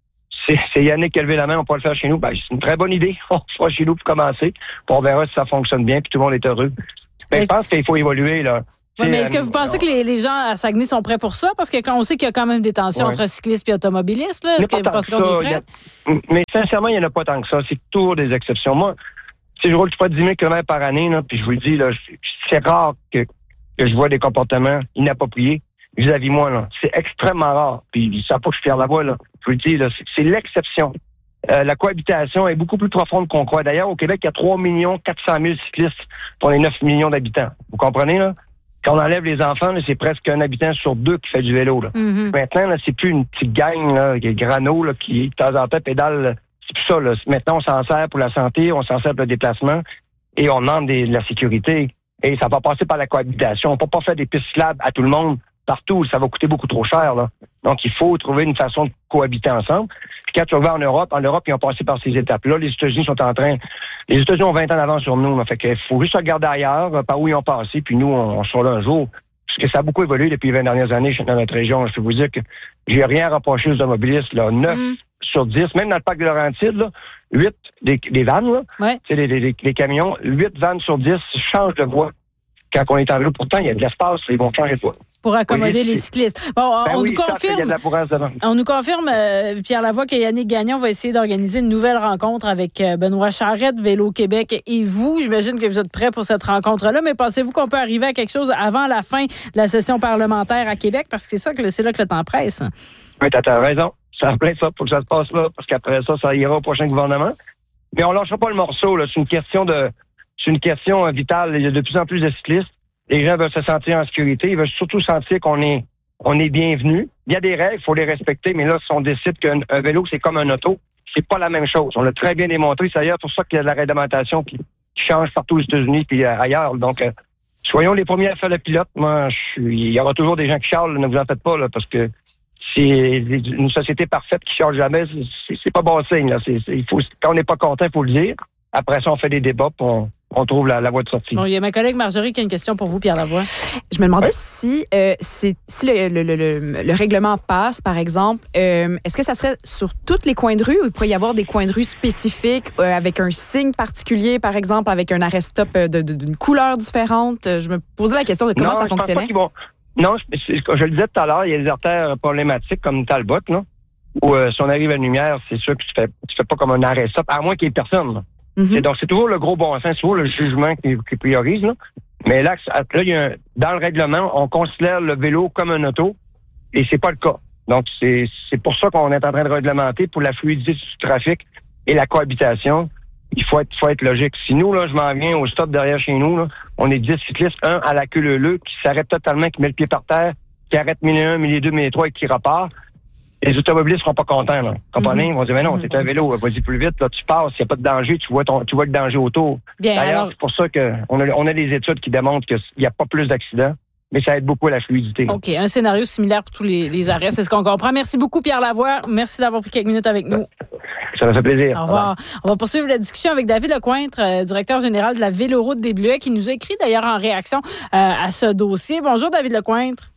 c'est, c'est Yannick qui a levé la main, on peut le faire chez nous. Ben, c'est une très bonne idée. On le fera chez nous pour commencer. Puis on verra si ça fonctionne bien, puis tout le monde est heureux. Ben, je pense qu'il faut évoluer, là. Oui, mais est-ce que vous pensez que les, les gens à Saguenay sont prêts pour ça? Parce que quand on sait qu'il y a quand même des tensions ouais. entre cyclistes et automobilistes, là, est-ce que vous pensez qu'on est prêts? A... Mais sincèrement, il n'y en a pas tant que ça. C'est toujours des exceptions. Moi, si je roule pas dix mille kilomètres par année, là, puis je vous le dis, là, c'est rare que, que je vois des comportements inappropriés vis-à-vis moi, là. C'est extrêmement rare. Puis ils savent pas que je perds la voie, là. Je vous le dis, là, c'est, c'est l'exception. Euh, la cohabitation est beaucoup plus profonde qu'on croit. D'ailleurs, au Québec, il y a trois millions quatre cent mille cyclistes pour les neuf millions d'habitants. Vous comprenez, là? Quand on enlève les enfants, là, c'est presque un habitant sur deux qui fait du vélo, là. Mm-hmm. Maintenant, là, c'est plus une petite gang, là, qui est grano, là, qui, de temps en temps, pédale. Là. C'est plus ça, là. Maintenant, on s'en sert pour la santé, on s'en sert pour le déplacement, et on demande des, de la sécurité. Et ça va passer par la cohabitation. On peut pas faire des pistes cyclables à tout le monde, partout. Ça va coûter beaucoup trop cher, là. Donc, il faut trouver une façon de cohabiter ensemble. Puis quand tu vas en Europe, en Europe, ils ont passé par ces étapes-là. Les États-Unis sont en train... Les États-Unis ont vingt ans d'avance sur nous. Là. Fait qu'il faut juste regarder ailleurs, par où ils ont passé, puis nous, on, on sera là un jour. Parce que ça a beaucoup évolué depuis les vingt dernières années dans notre région. Je peux vous dire que j'ai rien à reprocher aux automobilistes. Là. neuf mm. sur dix, même dans le parc de Laurentides, là, huit des, des vannes, là, ouais. les, les, les, les camions, huit vannes sur dix changent de voie. Quand on est en vélo, pourtant, il y a de l'espace, ils vont changer de voie. Pour accommoder oui, les cyclistes. Bon, ben on, oui, nous confirme, on nous confirme, euh, Pierre Lavoie, que Yannick Gagnon va essayer d'organiser une nouvelle rencontre avec euh, Benoît Charette, Vélo Québec et vous. J'imagine que vous êtes prêts pour cette rencontre-là, mais pensez-vous qu'on peut arriver à quelque chose avant la fin de la session parlementaire à Québec? Parce que c'est ça que c'est là que le temps presse. Oui, t'as raison. C'est en plein ça pour que ça se passe là, parce qu'après ça, ça ira au prochain gouvernement. Mais on lâchera pas le morceau, là. C'est une question de c'est une question vitale. Il y a de plus en plus de cyclistes. Les gens veulent se sentir en sécurité. Ils veulent surtout sentir qu'on est on est bienvenu. Il y a des règles, il faut les respecter, mais là, si on décide qu'un un vélo, c'est comme un auto, c'est pas la même chose. On l'a très bien démontré. C'est d'ailleurs pour ça qu'il y a de la réglementation qui, qui change partout aux États-Unis puis ailleurs. Donc, euh, soyons les premiers à faire le pilote. Moi, je suis, il y aura toujours des gens qui chialent, ne vous en faites pas, là, parce que c'est une société parfaite qui chiale jamais. C'est, c'est pas bon signe, là. C'est, c'est, il faut, quand on n'est pas content, il faut le dire. Après ça, on fait des débats, puis on, on trouve la, la voie de sortie. Bon, il y a ma collègue Marjorie qui a une question pour vous, Pierre Lavoie. Je me demandais ouais. si, euh, c'est, si le, le, le, le, le règlement passe, par exemple, euh, est-ce que ça serait sur tous les coins de rue ou il pourrait y avoir des coins de rue spécifiques euh, avec un signe particulier, par exemple, avec un arrêt-stop de, de, d'une couleur différente? Je me posais la question de comment non, ça fonctionnait. Vont... Non, je, je le disais tout à l'heure, il y a des artères problématiques comme Talbot, là, où euh, si on arrive à une lumière, c'est sûr que tu fais, tu fais pas comme un arrêt-stop, à moins qu'il y ait personne, là. Mm-hmm. C'est, donc, c'est toujours le gros bon sens, c'est toujours le jugement qui, qui priorise, là. Mais là, là il y a un, dans le règlement, on considère le vélo comme un auto, et c'est pas le cas. Donc, c'est, c'est pour ça qu'on est en train de réglementer pour la fluidité du trafic et la cohabitation. Il faut être, faut être logique. Si nous, là, je m'en viens au stop derrière chez nous, là, on est dix cyclistes, un à la queue leu-leu, qui s'arrête totalement, qui met le pied par terre, qui arrête mille et un, mille et deux, mille et trois et qui repart. Les automobilistes seront pas contents, là. Comprenez? Mm-hmm. Ils vont dire, mais non, c'est un vélo, vas-y plus vite, là, tu passes, il n'y a pas de danger, tu vois ton, tu vois le danger autour. Bien, d'ailleurs, alors... c'est pour ça qu'on a, on a des études qui démontrent qu'il n'y a pas plus d'accidents, mais ça aide beaucoup à la fluidité. OK, un scénario similaire pour tous les, les arrêts, c'est ce qu'on comprend. Merci beaucoup, Pierre Lavoie. Merci d'avoir pris quelques minutes avec nous. Ça me fait plaisir. Au revoir. On va poursuivre la discussion avec David Lecointre, euh, directeur général de la Véloroute des Bleuets, qui nous a écrit d'ailleurs en réaction euh, à ce dossier. Bonjour, David Lecointre.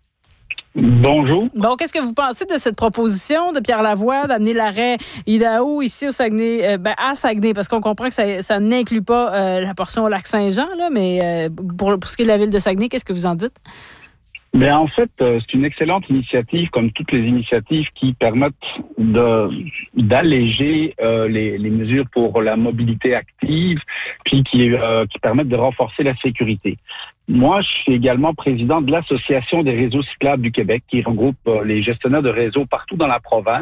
Bonjour. Bon, qu'est-ce que vous pensez de cette proposition de Pierre Lavoie d'amener l'arrêt Idaho ici au Saguenay, euh, ben à Saguenay, parce qu'on comprend que ça, ça n'inclut pas euh, la portion au Lac-Saint-Jean, là, mais euh, pour, pour ce qui est de la ville de Saguenay, qu'est-ce que vous en dites? Bien, en fait, euh, c'est une excellente initiative, comme toutes les initiatives qui permettent de d'alléger euh, les, les mesures pour la mobilité active, puis qui, euh, qui permettent de renforcer la sécurité. Moi, je suis également président de l'Association des réseaux cyclables du Québec, qui regroupe euh, les gestionnaires de réseaux partout dans la province.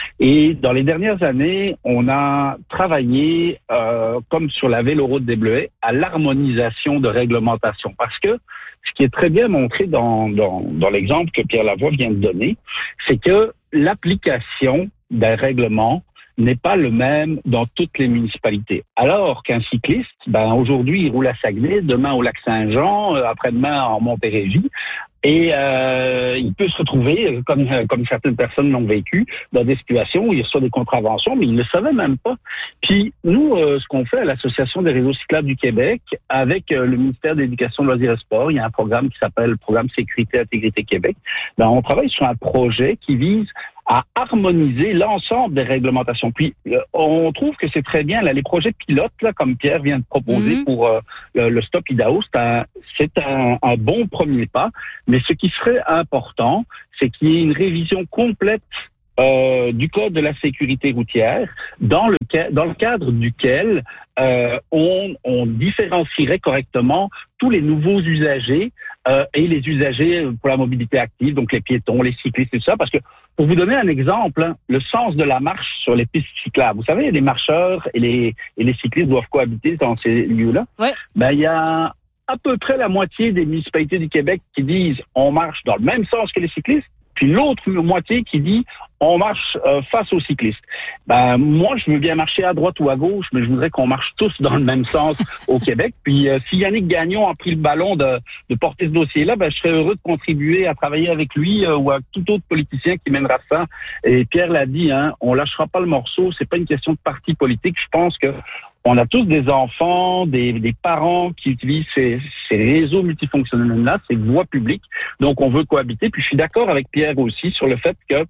Et dans les dernières années, on a travaillé, euh, comme sur la Véloroute des Bleuets, à l'harmonisation de réglementation. Parce que ce qui est très bien montré dans, dans, dans l'exemple que Pierre Lavoie vient de donner, c'est que l'application d'un règlement n'est pas le même dans toutes les municipalités. Alors qu'un cycliste, ben aujourd'hui, il roule à Saguenay, demain au Lac-Saint-Jean, euh, après-demain en Montérégie, et euh, il peut se retrouver, comme, comme certaines personnes l'ont vécu, dans des situations où il reçoit des contraventions, mais il ne le savait même pas. Puis nous, euh, ce qu'on fait à l'Association des réseaux cyclables du Québec, avec euh, le ministère de l'Éducation, Loisirs et Sports, il y a un programme qui s'appelle le Programme Sécurité Intégrité Québec, ben, on travaille sur un projet qui vise à harmoniser l'ensemble des réglementations. Puis, euh, on trouve que c'est très bien, là, les projets pilotes, là, comme Pierre vient de proposer mmh. pour euh, le, le Stop Idaho, c'est, un, c'est un, un bon premier pas. Mais ce qui serait important, c'est qu'il y ait une révision complète Euh, du Code de la sécurité routière, dans le, ca- dans le cadre duquel euh, on, on différencierait correctement tous les nouveaux usagers euh, et les usagers pour la mobilité active, donc les piétons, les cyclistes et tout ça, parce que pour vous donner un exemple, hein, le sens de la marche sur les pistes cyclables, vous savez, les marcheurs et les, et les cyclistes doivent cohabiter dans ces lieux-là. Ouais. Ben, il y a à peu près la moitié des municipalités du Québec qui disent on marche dans le même sens que les cyclistes, puis l'autre moitié qui dit on marche euh, face aux cyclistes. Ben moi, je veux bien marcher à droite ou à gauche, mais je voudrais qu'on marche tous dans le même sens au Québec. Puis euh, si Yannick Gagnon a pris le ballon de, de porter ce dossier-là, ben je serais heureux de contribuer à travailler avec lui euh, ou avec tout autre politicien qui mènera ça. Et Pierre l'a dit, hein, on lâchera pas le morceau. C'est pas une question de parti politique. Je pense que on a tous des enfants, des, des parents qui utilisent ces, ces réseaux multifonctionnels-là, ces voies publiques. Donc, on veut cohabiter. Puis, je suis d'accord avec Pierre aussi sur le fait que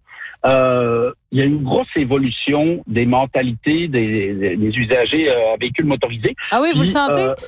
euh, il y a une grosse évolution des mentalités des, des, des usagers euh, à véhicules motorisés. Ah oui, vous Puis, le sentez? Euh,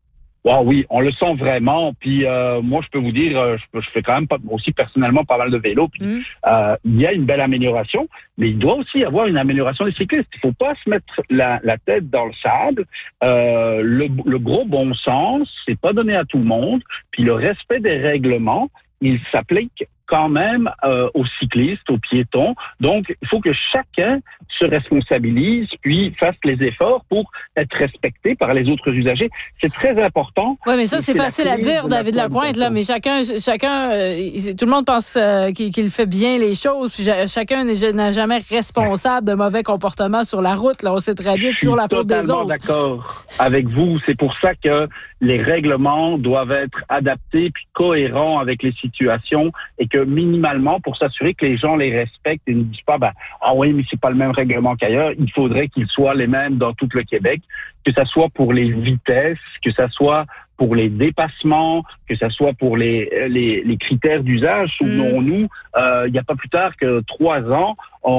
Oh oui, on le sent vraiment. Puis euh, moi, je peux vous dire, je, je fais quand même pas, aussi personnellement pas mal de vélo. Puis mmh. euh, il y a une belle amélioration, mais il doit aussi y avoir une amélioration des cyclistes. Il faut pas se mettre la, la tête dans le sable. Euh, le, le gros bon sens, c'est pas donné à tout le monde. Puis le respect des règlements, il s'applique quand même euh, aux cyclistes, aux piétons. Donc, il faut que chacun se responsabilise puis fasse les efforts pour être respecté par les autres usagers. C'est très important. Oui, mais ça, c'est, c'est facile à dire, David Lapointe, là, mais chacun, chacun euh, tout le monde pense euh, qu'il, qu'il fait bien les choses, puis chacun n'est jamais responsable de mauvais comportements sur la route. Là. On sait très bien, c'est toujours la faute des autres. Je suis totalement d'accord avec vous. C'est pour ça que les règlements doivent être adaptés puis cohérents avec les situations et que minimalement, pour s'assurer que les gens les respectent et ne disent pas, ben, ah oui, mais c'est pas le même règlement qu'ailleurs, il faudrait qu'ils soient les mêmes dans tout le Québec, que ça soit pour les vitesses, que ça soit pour les dépassements, que ça soit pour les, les, les critères d'usage. Souvenons-nous, euh, il n'y a pas plus tard que trois ans,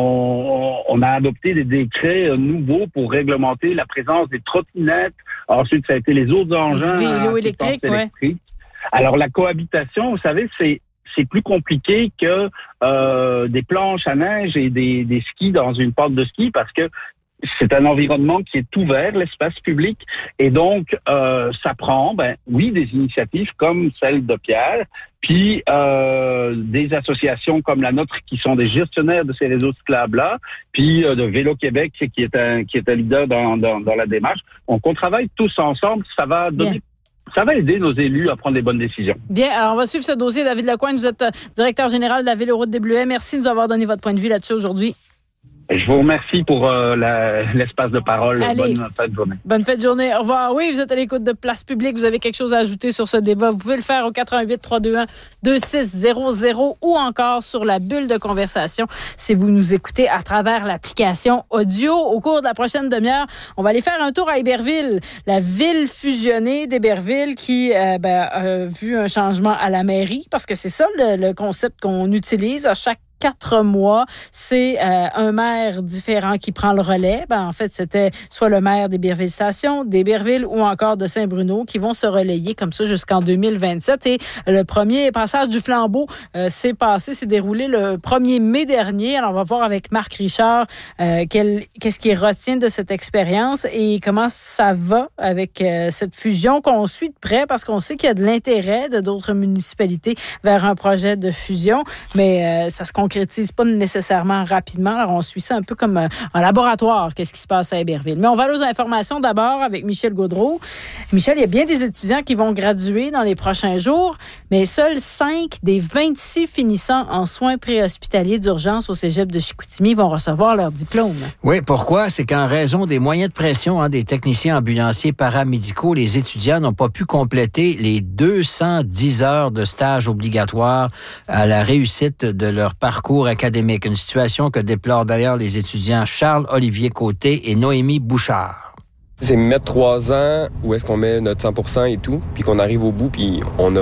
on, on a adopté des décrets nouveaux pour réglementer la présence des trottinettes. Ensuite, ça a été les autres engins. Vélo électrique, ouais. Alors, la cohabitation, vous savez, c'est c'est plus compliqué que euh, des planches à neige et des, des skis dans une pente de ski parce que c'est un environnement qui est ouvert, l'espace public, et donc euh, ça prend, ben oui, des initiatives comme celle de Pierre, puis euh, des associations comme la nôtre qui sont des gestionnaires de ces réseaux cyclables-là, puis euh, de Vélo Québec qui est un qui est un leader dans dans, dans la démarche. Donc on travaille tous ensemble, ça va donner. Bien. Ça va aider nos élus à prendre des bonnes décisions. Bien, alors on va suivre ce dossier. David Lapointe, vous êtes directeur général de la Véloroute des Bleuets. Merci de nous avoir donné votre point de vue là-dessus aujourd'hui. Je vous remercie pour euh, la, l'espace de parole. Allez, bonne fin de journée. Bonne fin de journée. Au revoir. Oui, vous êtes à l'écoute de Place Publique. Vous avez quelque chose à ajouter sur ce débat. Vous pouvez le faire au quatre un huit, trois deux un, deux six zéro zéro ou encore sur la bulle de conversation si vous nous écoutez à travers l'application audio. Au cours de la prochaine demi-heure, on va aller faire un tour à Héberville, la ville fusionnée d'Héberville qui euh, ben, a vu un changement à la mairie parce que c'est ça le, le concept qu'on utilise à chaque quatre mois, c'est euh, un maire différent qui prend le relais. Ben, en fait, c'était soit le maire d'Héberville-Station, d'Héberville ou encore de Saint-Bruno qui vont se relayer comme ça jusqu'en deux mille vingt-sept. Et le premier passage du flambeau euh, s'est passé, s'est déroulé le premier mai dernier. Alors, on va voir avec Marc Richard euh, quel, qu'est-ce qu'il retient de cette expérience et comment ça va avec euh, cette fusion qu'on suit de près parce qu'on sait qu'il y a de l'intérêt de d'autres municipalités vers un projet de fusion, mais euh, ça se concrétise pas nécessairement rapidement. Alors, on suit ça un peu comme un, un laboratoire, qu'est-ce qui se passe à Héberville. Mais on va aller aux informations d'abord avec Michel Gaudreau. Michel, il y a bien des étudiants qui vont graduer dans les prochains jours, mais seuls cinq des vingt-six finissants en soins préhospitaliers d'urgence au cégep de Chicoutimi vont recevoir leur diplôme. Oui, pourquoi? C'est qu'en raison des moyens de pression hein, des techniciens ambulanciers paramédicaux, les étudiants n'ont pas pu compléter les deux cent dix heures de stage obligatoire à la réussite de leur parcours parcours académique, une situation que déplorent d'ailleurs les étudiants Charles-Olivier Côté et Noémie Bouchard. C'est mettre trois ans où est-ce qu'on met notre cent pour cent et tout, puis qu'on arrive au bout, puis on n'a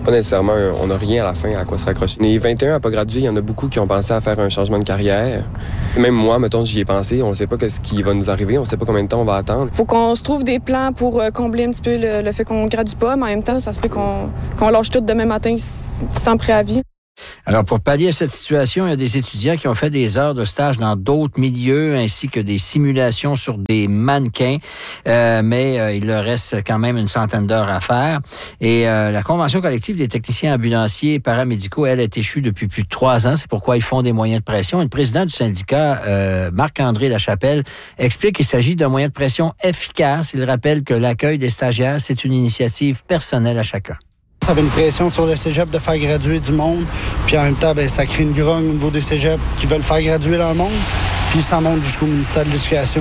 pas nécessairement, un, on n'a rien à la fin à quoi se raccrocher. Les vingt et un à pas graduer, il y en a beaucoup qui ont pensé à faire un changement de carrière. Même moi, mettons, j'y ai pensé, on ne sait pas ce qui va nous arriver, on ne sait pas combien de temps on va attendre. Faut qu'on se trouve des plans pour euh, combler un petit peu le, le fait qu'on ne gradue pas, mais en même temps, ça se peut qu'on, qu'on lâche tout demain matin sans préavis. Alors, pour pallier à cette situation, il y a des étudiants qui ont fait des heures de stage dans d'autres milieux ainsi que des simulations sur des mannequins, euh, mais euh, il leur reste quand même une centaine d'heures à faire. Et euh, la Convention collective des techniciens ambulanciers et paramédicaux, elle, est échue depuis plus de trois ans. C'est pourquoi ils font des moyens de pression. Et le président du syndicat, euh, Marc-André Lachapelle, explique qu'il s'agit d'un moyen de pression efficace. Il rappelle que l'accueil des stagiaires, c'est une initiative personnelle à chacun. Ça met une pression sur le cégep de faire graduer du monde. Puis en même temps, bien, ça crée une grogne au niveau des cégeps qui veulent faire graduer leur monde. Puis ça monte jusqu'au ministère de l'Éducation.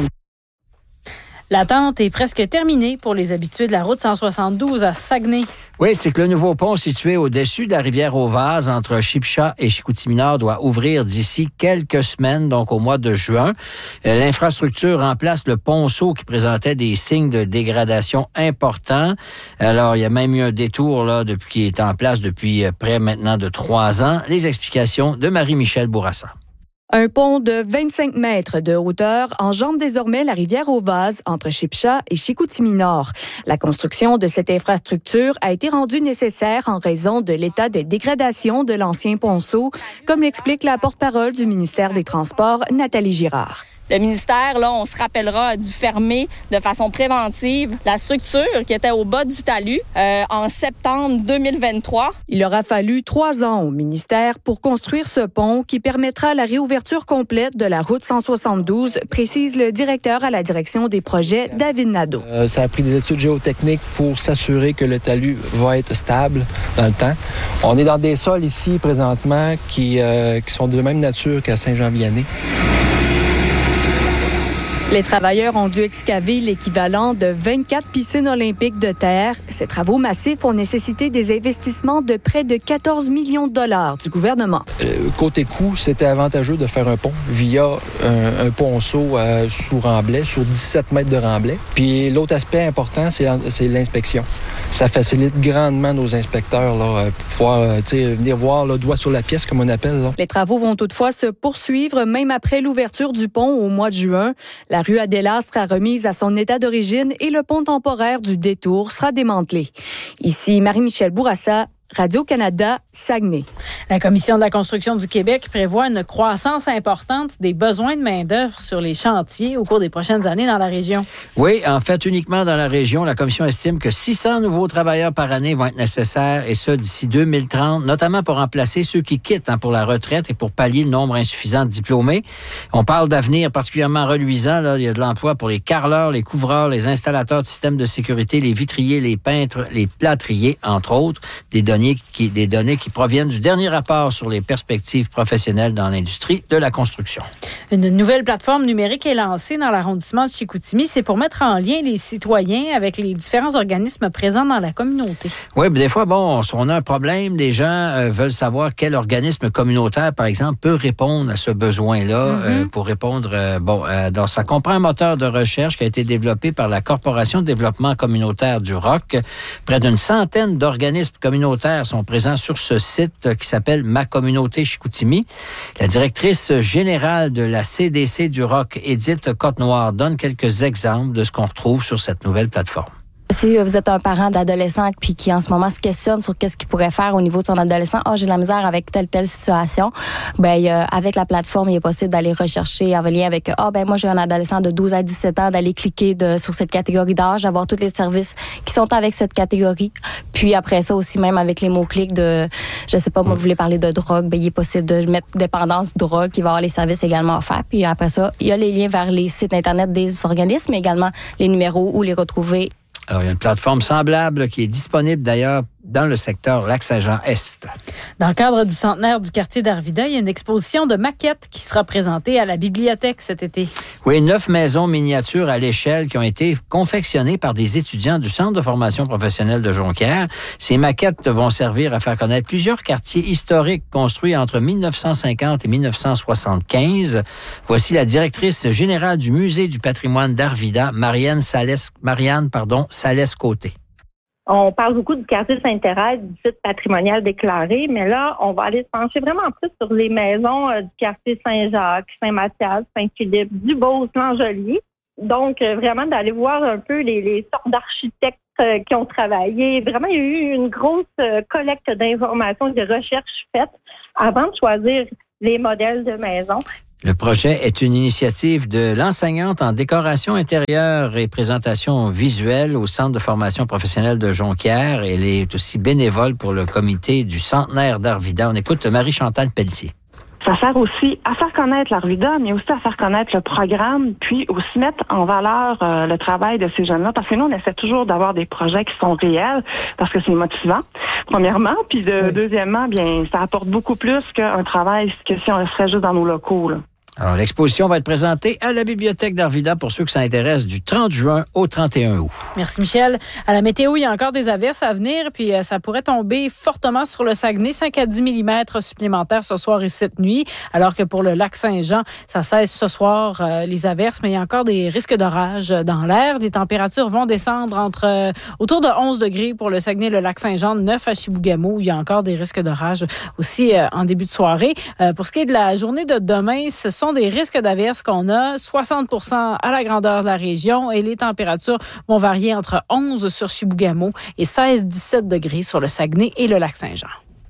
L'attente est presque terminée pour les habitués de la route cent soixante-douze à Saguenay. Oui, c'est que le nouveau pont situé au-dessus de la rivière aux Vases entre Shipsha et Chicoutimi-Nord doit ouvrir d'ici quelques semaines, donc au mois de juin. L'infrastructure remplace le ponceau qui présentait des signes de dégradation importants. Alors, il y a même eu un détour là depuis qui est en place depuis près maintenant de trois ans. Les explications de Marie-Michel Bourassa. Un pont de vingt-cinq mètres de hauteur enjambe désormais la rivière aux Vases entre Shipsha et Chicoutimi-Nord. La construction de cette infrastructure a été rendue nécessaire en raison de l'état de dégradation de l'ancien ponceau, comme l'explique la porte-parole du ministère des Transports, Nathalie Girard. Le ministère, là, on se rappellera, a dû fermer de façon préventive la structure qui était au bas du talus euh, en septembre deux mille vingt-trois. Il aura fallu trois ans au ministère pour construire ce pont qui permettra la réouverture complète de la route cent soixante-douze, précise le directeur à la direction des projets, David Nadeau. Euh, ça a pris des études géotechniques pour s'assurer que le talus va être stable dans le temps. On est dans des sols ici présentement qui, euh, qui sont de même nature qu'à Saint-Jean-Vianney. Les travailleurs ont dû excaver l'équivalent de vingt-quatre piscines olympiques de terre. Ces travaux massifs ont nécessité des investissements de près de quatorze millions de dollars du gouvernement. Euh, côté coût, c'était avantageux de faire un pont via un, un ponceau euh, sous remblai, sur dix-sept mètres de remblai. Puis l'autre aspect important, c'est, c'est l'inspection. Ça facilite grandement nos inspecteurs là, pour pouvoir euh, venir voir le doigt sur la pièce, comme on appelle. Là. Les travaux vont toutefois se poursuivre même après l'ouverture du pont au mois de juin. La rue Adela sera remise à son état d'origine et le pont temporaire du détour sera démantelé. Ici, Marie-Michel Bourassa, Radio-Canada, Saguenay. La Commission de la construction du Québec prévoit une croissance importante des besoins de main-d'œuvre sur les chantiers au cours des prochaines années dans la région. Oui, en fait, uniquement dans la région, la Commission estime que six cents nouveaux travailleurs par année vont être nécessaires, et ce, d'ici deux mille trente, notamment pour remplacer ceux qui quittent hein, pour la retraite et pour pallier le nombre insuffisant de diplômés. On parle d'avenir particulièrement reluisant. Là. Il y a de l'emploi pour les carreleurs, les couvreurs, les installateurs de systèmes de sécurité, les vitriers, les peintres, les plâtriers, entre autres, des données Qui, des données qui proviennent du dernier rapport sur les perspectives professionnelles dans l'industrie de la construction. Une nouvelle plateforme numérique est lancée dans l'arrondissement de Chicoutimi. C'est pour mettre en lien les citoyens avec les différents organismes présents dans la communauté. Oui, mais des fois, bon, si on a un problème, les gens euh, veulent savoir quel organisme communautaire, par exemple, peut répondre à ce besoin-là mm-hmm. euh, pour répondre. Euh, bon, euh, donc, ça comprend un moteur de recherche qui a été développé par la Corporation de développement communautaire du Roc. Près d'une centaine d'organismes communautaires sont présents sur ce site qui s'appelle Ma Communauté Chicoutimi. La directrice générale de la C D C du Roc, Édith Côte-Noire, donne quelques exemples de ce qu'on retrouve sur cette nouvelle plateforme. Si vous êtes un parent d'adolescent puis qui en ce moment se questionne sur qu'est-ce qu'il pourrait faire au niveau de son adolescent, ah oh, j'ai de la misère avec telle telle situation, ben il y a, avec la plateforme, il est possible d'aller rechercher en lien avec ah oh, ben moi j'ai un adolescent de douze à dix-sept ans, d'aller cliquer de, sur cette catégorie d'âge, d'avoir tous les services qui sont avec cette catégorie. Puis après ça aussi, même avec les mots-clics de je sais pas, moi vous voulez parler de drogue, ben il est possible de mettre dépendance drogue, qui va avoir les services également offerts. Puis après ça, il y a les liens vers les sites internet des organismes, mais également les numéros où les retrouver. Alors, il y a une plateforme semblable qui est disponible d'ailleurs dans le secteur Lac-Saint-Jean-Est. Dans le cadre du centenaire du quartier d'Arvida, il y a une exposition de maquettes qui sera présentée à la bibliothèque cet été. Oui, neuf maisons miniatures à l'échelle qui ont été confectionnées par des étudiants du Centre de formation professionnelle de Jonquière. Ces maquettes vont servir à faire connaître plusieurs quartiers historiques construits entre dix-neuf cent cinquante et dix-neuf cent soixante-quinze. Voici la directrice générale du Musée du patrimoine d'Arvida, Marianne Salès, Marianne, pardon, Salès-Côté. On parle beaucoup du quartier Sainte-Thérèse, du site patrimonial déclaré, mais là, on va aller se pencher vraiment plus sur les maisons euh, du quartier Saint-Jacques, Saint-Mathias, Saint-Philippe, Duboce, Langelier. Donc, euh, vraiment d'aller voir un peu les, les sortes d'architectes euh, qui ont travaillé. Vraiment, il y a eu une grosse euh, collecte d'informations et de recherches faites avant de choisir les modèles de maisons. Le projet est une initiative de l'enseignante en décoration intérieure et présentation visuelle au Centre de formation professionnelle de Jonquière. Elle est aussi bénévole pour le comité du centenaire d'Arvida. On écoute Marie-Chantal Pelletier. Ça sert aussi à faire connaître l'Arvida, mais aussi à faire connaître le programme, puis aussi mettre en valeur euh, le travail de ces jeunes-là, parce que nous, on essaie toujours d'avoir des projets qui sont réels, parce que c'est motivant, premièrement, puis de, oui. deuxièmement, bien, ça apporte beaucoup plus qu'un travail que si on serait juste dans nos locaux, là. Alors, l'exposition va être présentée à la Bibliothèque d'Arvida pour ceux que ça intéresse du trente juin au trente et un août. Merci, Michel. À la météo, il y a encore des averses à venir, puis euh, ça pourrait tomber fortement sur le Saguenay, cinq à dix millimètres supplémentaires ce soir et cette nuit, alors que pour le lac Saint-Jean, ça cesse ce soir euh, les averses, mais il y a encore des risques d'orage dans l'air. Les températures vont descendre entre euh, autour de onze degrés pour le Saguenay, le lac Saint-Jean, neuf à Chibougamau. Il y a encore des risques d'orage aussi euh, en début de soirée. Euh, pour ce qui est de la journée de demain, ce sont des risques d'averses qu'on a, soixante pour cent à la grandeur de la région, et les températures vont varier entre onze sur Chibougamau et seize à dix-sept degrés sur le Saguenay et le lac Saint-Jean.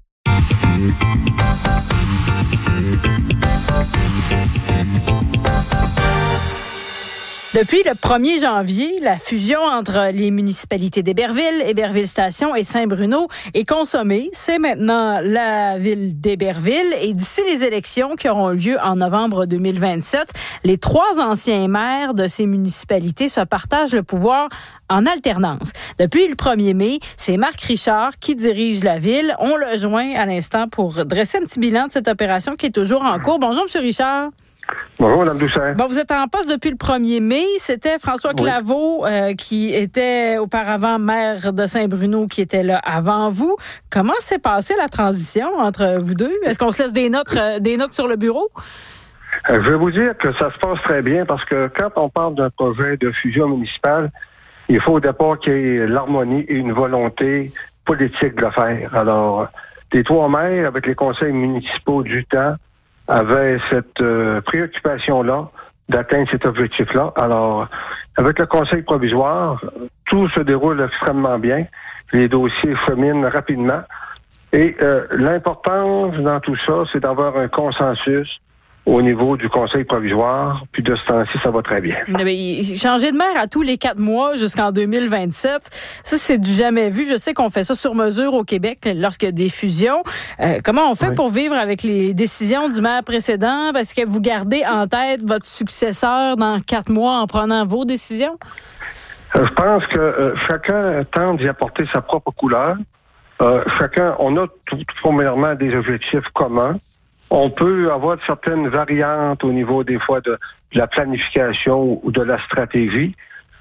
Depuis le premier janvier, la fusion entre les municipalités d'Héberville, Héberville-Station et Saint-Bruno est consommée. C'est maintenant la ville d'Héberville. Et d'ici les élections qui auront lieu en novembre deux mille vingt-sept, les trois anciens maires de ces municipalités se partagent le pouvoir en alternance. Depuis le premier mai, c'est Marc Richard qui dirige la ville. On le joint à l'instant pour dresser un petit bilan de cette opération qui est toujours en cours. Bonjour, M. Richard. Bonjour, Mme Doucet. Bon, vous êtes en poste depuis le premier mai. C'était François oui. Claveau, euh, qui était auparavant maire de Saint-Bruno, qui était là avant vous. Comment s'est passée la transition entre vous deux? Est-ce qu'on se laisse des notes, euh, des notes sur le bureau? Euh, je vais vous dire que ça se passe très bien parce que quand on parle d'un projet de fusion municipale, il faut au départ qu'il y ait l'harmonie et une volonté politique de le faire. Alors, les trois maires, avec les conseils municipaux du temps, avait cette euh, préoccupation-là d'atteindre cet objectif-là. Alors, avec le conseil provisoire, tout se déroule extrêmement bien. Les dossiers cheminent rapidement. Et euh, l'importance dans tout ça, c'est d'avoir un consensus au niveau du conseil provisoire. Puis de ce temps-ci, ça va très bien. Mais changer de maire à tous les quatre mois jusqu'en deux mille vingt-sept, ça, c'est du jamais vu. Je sais qu'on fait ça sur mesure au Québec lorsqu'il y a des fusions. Euh, comment on fait oui. pour vivre avec les décisions du maire précédent? Parce que vous gardez en tête votre successeur dans quatre mois en prenant vos décisions? Euh, je pense que euh, chacun tente d'y apporter sa propre couleur. Euh, chacun, on a tout, tout premièrement des objectifs communs. On peut avoir certaines variantes au niveau des fois de, de la planification ou de la stratégie,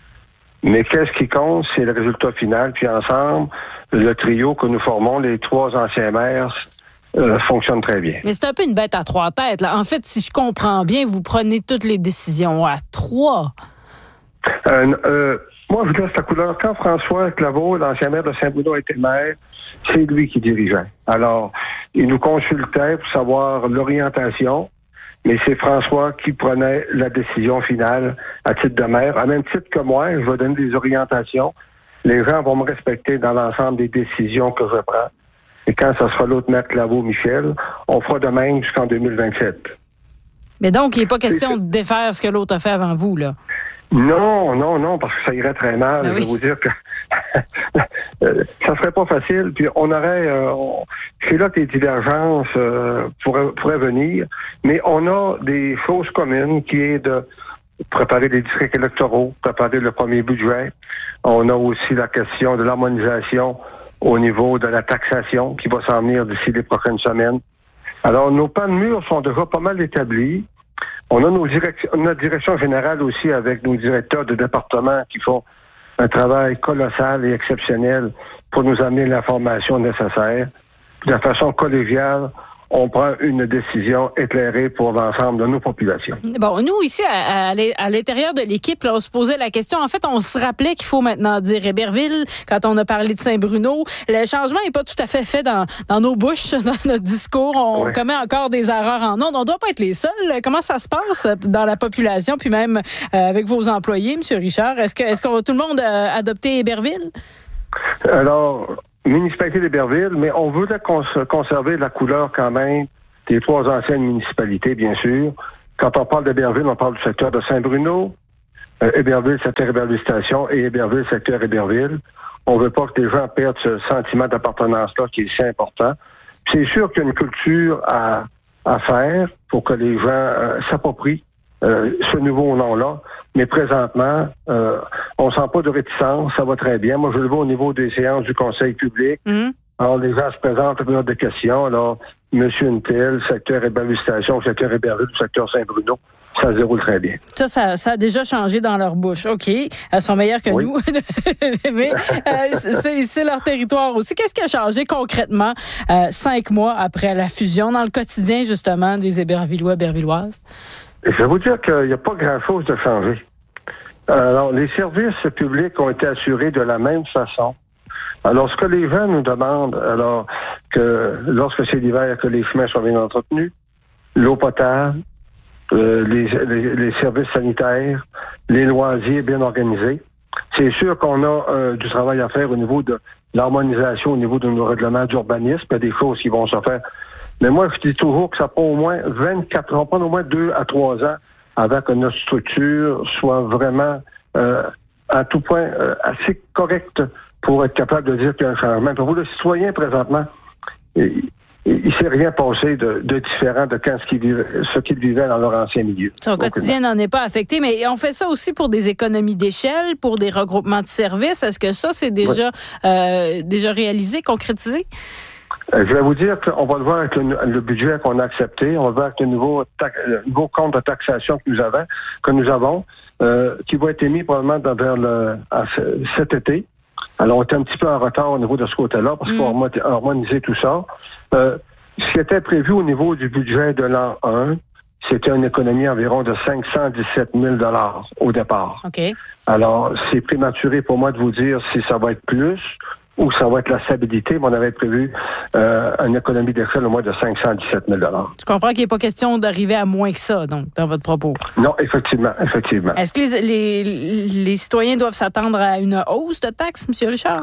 mais qu'est-ce qui compte, c'est le résultat final. Puis ensemble, le trio que nous formons, les trois anciens maires, euh, fonctionne très bien. Mais c'est un peu une bête à trois têtes, là. En fait, si je comprends bien, vous prenez toutes les décisions à trois. Euh, euh, moi, je vous laisse la couleur. Quand François Claveau, l'ancien maire de Saint-Bruno, était maire, c'est lui qui dirigeait. Alors, il nous consultait pour savoir l'orientation, mais c'est François qui prenait la décision finale à titre de maire. À même titre que moi, je vais donner des orientations. Les gens vont me respecter dans l'ensemble des décisions que je prends. Et quand ce sera l'autre maire Claveau, Michel, on fera de même jusqu'en deux mille vingt-sept. Mais donc, il n'est pas question de défaire ce que l'autre a fait avant vous, là? Non, non, non, parce que ça irait très mal. Ben oui. Je vais vous dire que ça serait pas facile. Puis on aurait, euh, on, c'est là que les divergences euh, pourraient, pourraient venir. Mais on a des choses communes qui est de préparer les districts électoraux, préparer le premier budget. On a aussi la question de l'harmonisation au niveau de la taxation qui va s'en venir d'ici les prochaines semaines. Alors, nos plans de mur sont déjà pas mal établis. On a nos directions, notre direction générale aussi avec nos directeurs de département qui font un travail colossal et exceptionnel pour nous amener l'information nécessaire. De façon collégiale, on prend une décision éclairée pour l'ensemble de nos populations. Bon, nous, ici, à, à, à l'intérieur de l'équipe, là, on se posait la question. En fait, on se rappelait qu'il faut maintenant dire Héberville quand on a parlé de Saint-Bruno. Le changement n'est pas tout à fait fait dans, dans nos bouches, dans notre discours. On oui. commet encore des erreurs en ondes. On ne doit pas être les seuls. Comment ça se passe dans la population, puis même euh, avec vos employés, M. Richard? Est-ce que, est-ce qu'on va tout le monde euh, adopter Héberville? Alors... municipalité d'Héberville, mais on voulait cons- conserver la couleur quand même des trois anciennes municipalités, bien sûr. Quand on parle d'Héberville, on parle du secteur de Saint-Bruno, euh, Héberville, secteur Héberville Station et Héberville, secteur Héberville. On veut pas que les gens perdent ce sentiment d'appartenance-là qui est si important. C'est sûr qu'il y a une culture à, à faire pour que les gens euh, s'approprient euh, ce nouveau nom-là. Mais présentement, euh, on sent pas de réticence, ça va très bien. Moi, je le vois au niveau des séances du Conseil public. Mmh. Alors, les gens se présentent pour des questions. Alors, Monsieur Untel, secteur Héberville Station, secteur Héberville, secteur Saint-Bruno, ça se déroule très bien. Ça, ça, ça a déjà changé dans leur bouche. OK, elles sont meilleures que oui. nous. Mais euh, c'est, c'est leur territoire aussi. Qu'est-ce qui a changé concrètement euh, cinq mois après la fusion dans le quotidien, justement, des Hébervillois et Hébervilloises? Je vais vous dire qu'il n'y a pas grand-chose de changé. Alors, les services publics ont été assurés de la même façon. Alors, ce que les gens nous demandent, alors que lorsque c'est l'hiver, que les chemins soient bien entretenus, l'eau potable, euh, les, les, les services sanitaires, les loisirs bien organisés, c'est sûr qu'on a euh, du travail à faire au niveau de l'harmonisation, au niveau de nos règlements d'urbanisme, il y a des choses qui vont se faire. Mais moi, je dis toujours que ça prend au moins vingt-quatre ans, prend au moins deux à trois ans avant que notre structure soit vraiment euh, à tout point euh, assez correcte pour être capable de dire qu'il y a un changement. Pour vous, le citoyen, présentement, il ne s'est rien passé de, de différent de quand ce qu'ils vivaient, ce qu'ils vivaient dans leur ancien milieu. Son quotidien n'en est pas affecté, mais on fait ça aussi pour des économies d'échelle, pour des regroupements de services. Est-ce que ça, c'est déjà, oui. euh, déjà réalisé, concrétisé? Je vais vous dire qu'on va le voir avec le, le budget qu'on a accepté, on va le voir avec le nouveau, tax, le nouveau compte de taxation que nous avons, que nous avons euh, qui va être émis probablement dans, vers le, à, cet été. Alors, on est un petit peu en retard au niveau de ce côté-là, parce mmh. qu'on va harmoniser tout ça. Euh, ce qui était prévu au niveau du budget de l'an un, c'était une économie environ de cinq cent dix-sept mille dollars au départ. Okay. Alors, c'est prématuré pour moi de vous dire si ça va être plus ou ça va être la stabilité, mais on avait prévu euh, une économie d'échelle au moins de cinq cent dix-sept mille dollars. Je comprends qu'il n'est pas question d'arriver à moins que ça, donc, dans votre propos. Non, effectivement, effectivement. Est-ce que les, les, les citoyens doivent s'attendre à une hausse de taxes, M. Richard?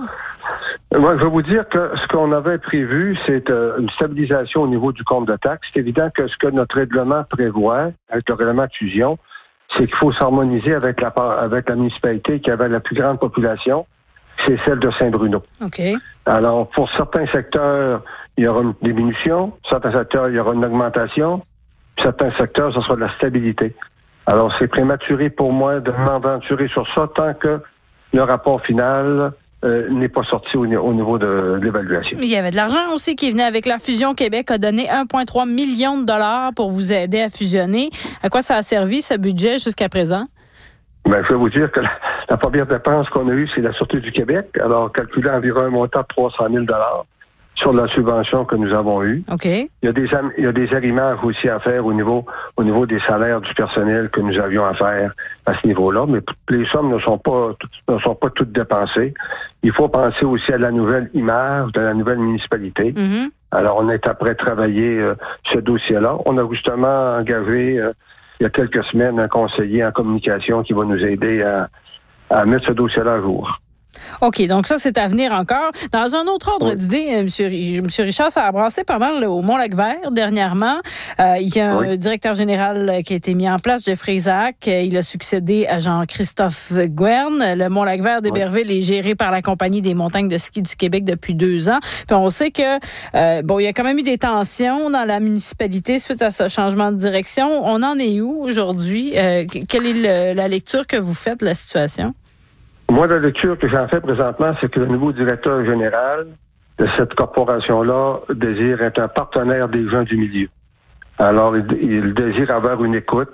Moi, je vais vous dire que ce qu'on avait prévu, c'est euh, une stabilisation au niveau du compte de taxes. C'est évident que ce que notre règlement prévoit, avec le règlement de fusion, c'est qu'il faut s'harmoniser avec la, avec la municipalité qui avait la plus grande population, c'est celle de Saint-Bruno. OK. Alors, pour certains secteurs, il y aura une diminution. Certains secteurs, il y aura une augmentation. Certains secteurs, ce sera de la stabilité. Alors, c'est prématuré pour moi de m'aventurer sur ça tant que le rapport final euh, n'est pas sorti au, au niveau de, de l'évaluation. Il y avait de l'argent aussi qui venait avec la fusion. Québec a donné un virgule trois million de dollars pour vous aider à fusionner. À quoi ça a servi, ce budget, jusqu'à présent? Ben, je vais vous dire que la, la première dépense qu'on a eue, c'est la Sûreté du Québec. Alors, calculer environ un montant de trois cent mille dollars sur la subvention que nous avons eue. OK. Il y a des, il y a des arrimages aussi à faire au niveau, au niveau des salaires du personnel que nous avions à faire à ce niveau-là. Mais les sommes ne sont pas, ne sont pas toutes dépensées. Il faut penser aussi à la nouvelle image de la nouvelle municipalité. Mm-hmm. Alors, on est après travailler euh, ce dossier-là. On a justement engagé, euh, il y a quelques semaines, un conseiller en communication qui va nous aider à, à mettre ce dossier-là à jour. OK, donc ça, c'est à venir encore. Dans un autre ordre oui. d'idée, M. Richard, ça a brassé pas mal au Mont-Lac-Vert dernièrement. Euh, il y a oui. un directeur général qui a été mis en place, Jeffrey Isaac. Il a succédé à Jean-Christophe Guerne. Le Mont-Lac-Vert d'Héberville oui. est géré par la Compagnie des montagnes de ski du Québec depuis deux ans. Puis on sait que, euh, bon, il y a quand même eu des tensions dans la municipalité suite à ce changement de direction. On en est où aujourd'hui? Euh, quelle est le, la lecture que vous faites de la situation? Moi, la lecture que j'en fais présentement, c'est que le nouveau directeur général de cette corporation-là désire être un partenaire des gens du milieu. Alors, il, il désire avoir une écoute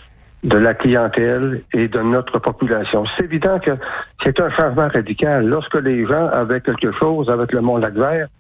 de la clientèle et de notre population. C'est évident que c'est un changement radical. Lorsque les gens avaient quelque chose avec le Mont-Lac-Vert,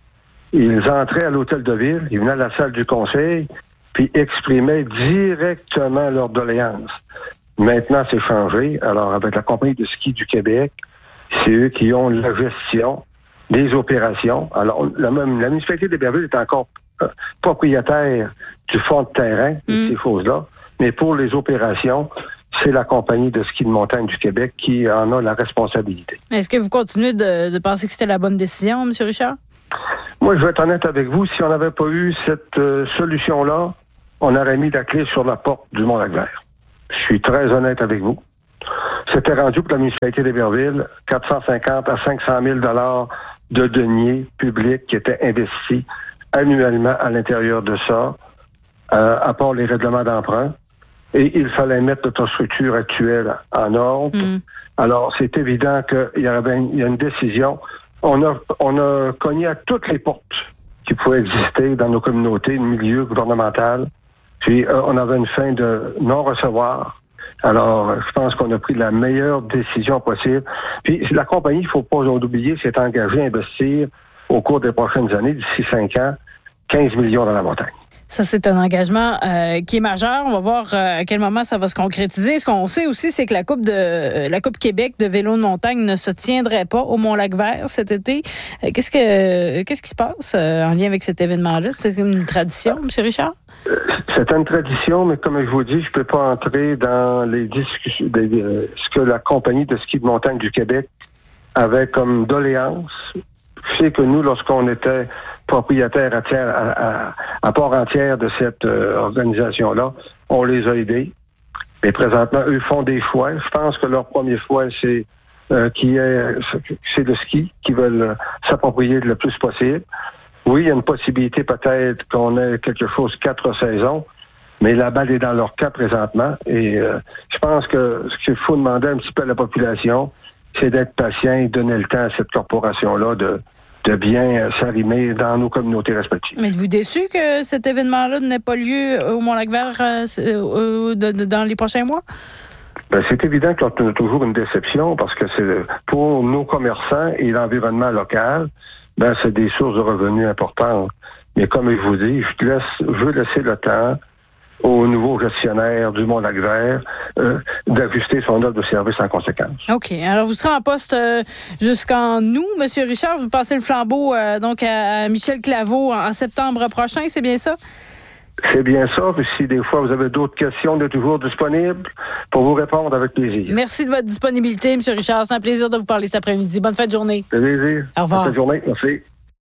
ils entraient à l'hôtel de ville, ils venaient à la salle du conseil, puis exprimaient directement leurs doléances. Maintenant, c'est changé. Alors, avec la Compagnie de ski du Québec, c'est eux qui ont la gestion des opérations. Alors, la, même, la municipalité d'Héberville est encore euh, propriétaire du fonds de terrain, de mm. ces choses-là. Mais pour les opérations, c'est la Compagnie de ski de montagne du Québec qui en a la responsabilité. Est-ce que vous continuez de, de penser que c'était la bonne décision, M. Richard? Moi, je vais être honnête avec vous. Si on n'avait pas eu cette euh, solution-là, on aurait mis la clé sur la porte du Mont-Lac-Vert. Je suis très honnête avec vous. C'était rendu pour la municipalité d'Héberville quatre cent cinquante à cinq cent mille dollars de deniers publics qui étaient investis annuellement à l'intérieur de ça, euh, à part les règlements d'emprunt. Et il fallait mettre notre structure actuelle en ordre. Mm. Alors, c'est évident qu'il y avait une, il y a une décision. On a, on a cogné à toutes les portes qui pouvaient exister dans nos communautés, le milieu gouvernemental. Puis, euh, on avait une fin de non-recevoir. Alors, je pense qu'on a pris la meilleure décision possible. Puis, la compagnie, il ne faut pas oublier, s'est engagée à investir au cours des prochaines années, d'ici cinq ans, quinze millions dans la montagne. Ça, c'est un engagement euh, qui est majeur. On va voir euh, à quel moment ça va se concrétiser. Ce qu'on sait aussi, c'est que la Coupe de euh, la Coupe Québec de vélo de montagne ne se tiendrait pas au Mont-Lac-Vert cet été. Euh, qu'est-ce que euh, qu'est-ce qui se passe euh, en lien avec cet événement-là? C'est une tradition, M. Richard? C'est une tradition, mais comme je vous dis, je peux pas entrer dans les discussions, de, de, ce que la Compagnie de ski de montagne du Québec avait comme doléance. Je sais que nous, lorsqu'on était propriétaire à, tiers, à, à, à part entière de cette euh, organisation-là, on les a aidés. Mais présentement, eux font des choix. Je pense que leur premier choix, c'est euh, qui est c'est le ski, qu'ils veulent euh, s'approprier le plus possible. Oui, il y a une possibilité peut-être qu'on ait quelque chose quatre saisons, mais la balle est dans leur cas présentement. Et euh, je pense que ce qu'il faut demander un petit peu à la population, c'est d'être patient et donner le temps à cette corporation-là de, de bien s'arrimer dans nos communautés respectives. Mais êtes-vous déçu que cet événement-là n'ait pas lieu au Mont-Lac-Vert euh, euh, de, de, dans les prochains mois? Ben, c'est évident qu'on a toujours une déception parce que c'est pour nos commerçants et l'environnement local, ben, c'est des sources de revenus importantes. Mais comme je vous dis, je, laisse, je veux laisser le temps au nouveau gestionnaire du Mont-Lac-Vert euh, d'ajuster son offre de service en conséquence. OK. Alors, vous serez en poste euh, jusqu'en août. Monsieur Richard, vous passez le flambeau euh, donc à, à Michel Claveau en, en septembre prochain, c'est bien ça? C'est bien ça. Puis si des fois vous avez d'autres questions, on est toujours disponible pour vous répondre avec plaisir. Merci de votre disponibilité, M. Richard. C'est un plaisir de vous parler cet après-midi. Bonne fin de journée. C'est plaisir. Au revoir. Bonne fin de journée. Merci.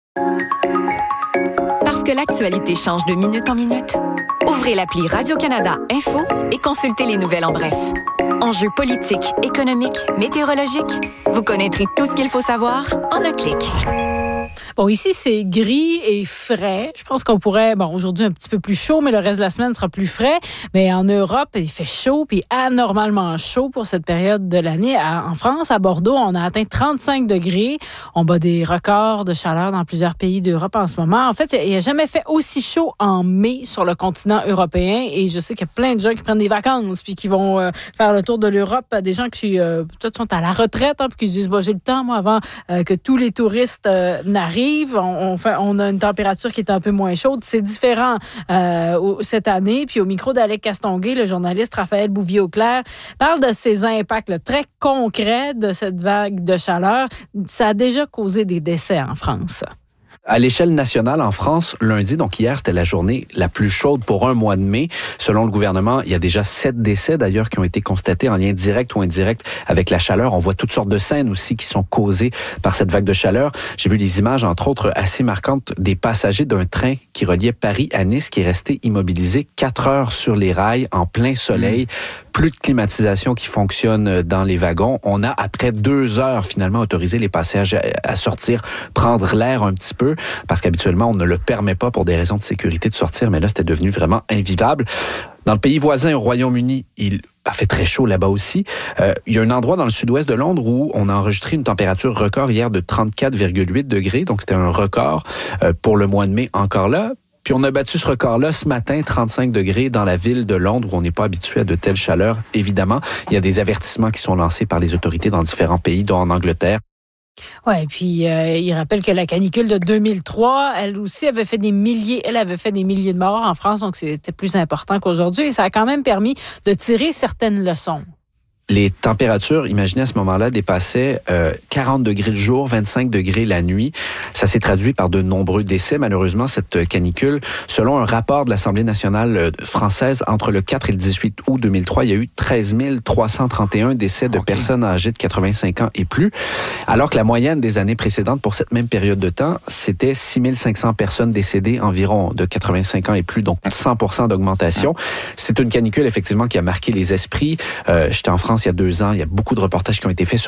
Parce que l'actualité change de minute en minute, ouvrez l'appli Radio-Canada Info et consultez les nouvelles en bref. Enjeux politiques, économiques, météorologiques, vous connaîtrez tout ce qu'il faut savoir en un clic. Bon, ici, c'est gris et frais. Je pense qu'on pourrait, bon, aujourd'hui, un petit peu plus chaud, mais le reste de la semaine sera plus frais. Mais en Europe, il fait chaud, puis anormalement chaud pour cette période de l'année. En France, à Bordeaux, on a atteint trente-cinq degrés. On bat des records de chaleur dans plusieurs pays d'Europe en ce moment. En fait, il n'y a jamais fait aussi chaud en mai sur le continent européen. Et je sais qu'il y a plein de gens qui prennent des vacances, puis qui vont euh, faire le tour de l'Europe. Des gens qui euh, peut-être sont à la retraite, hein, puis qui se disent, bon, j'ai le temps, moi, avant euh, que tous les touristes euh, n'arrivent. On, on, fait, on a une température qui est un peu moins chaude. C'est différent euh, cette année. Puis au micro d'Alec Castonguay, le journaliste Raphaël Bouvier-Auclair parle de ces impacts là, très concrets de cette vague de chaleur. Ça a déjà causé des décès en France. À l'échelle nationale, en France, lundi, donc hier, c'était la journée la plus chaude pour un mois de mai. Selon le gouvernement, il y a déjà sept décès d'ailleurs qui ont été constatés en lien direct ou indirect avec la chaleur. On voit toutes sortes de scènes aussi qui sont causées par cette vague de chaleur. J'ai vu des images, entre autres, assez marquantes des passagers d'un train qui reliait Paris à Nice qui est resté immobilisé quatre heures sur les rails en plein soleil. Mmh. Plus de climatisation qui fonctionne dans les wagons. On a, après deux heures, finalement, autorisé les passagers à sortir, prendre l'air un petit peu, parce qu'habituellement, on ne le permet pas pour des raisons de sécurité de sortir, mais là, c'était devenu vraiment invivable. Dans le pays voisin, au Royaume-Uni, il a fait très chaud là-bas aussi. Euh, il y a un endroit dans le sud-ouest de Londres où on a enregistré une température record hier de trente-quatre virgule huit degrés, donc c'était un record euh, pour le mois de mai encore là. Puis on a battu ce record-là ce matin, trente-cinq degrés dans la ville de Londres, où on n'est pas habitué à de telles chaleurs, évidemment. Il y a des avertissements qui sont lancés par les autorités dans différents pays, dont en Angleterre. Ouais, puis euh, il rappelle que la canicule de deux mille trois, elle aussi avait fait des milliers, elle avait fait des milliers de morts en France, donc c'était plus important qu'aujourd'hui. Et ça a quand même permis de tirer certaines leçons. Les températures, imaginez à ce moment-là, dépassaient euh, quarante degrés le jour, vingt-cinq degrés la nuit. Ça s'est traduit par de nombreux décès, malheureusement, cette canicule. Selon un rapport de l'Assemblée nationale française, entre le quatre et le dix-huit août deux mille trois, il y a eu treize mille trois cent trente et un décès de okay. personnes âgées de quatre-vingt-cinq ans et plus, alors que la moyenne des années précédentes pour cette même période de temps, c'était six mille cinq cents personnes décédées environ de quatre-vingt-cinq ans et plus, donc cent pour cent d'augmentation. C'est une canicule, effectivement, qui a marqué les esprits. Euh, j'étais en France il y a deux ans, il y a beaucoup de reportages qui ont été faits sur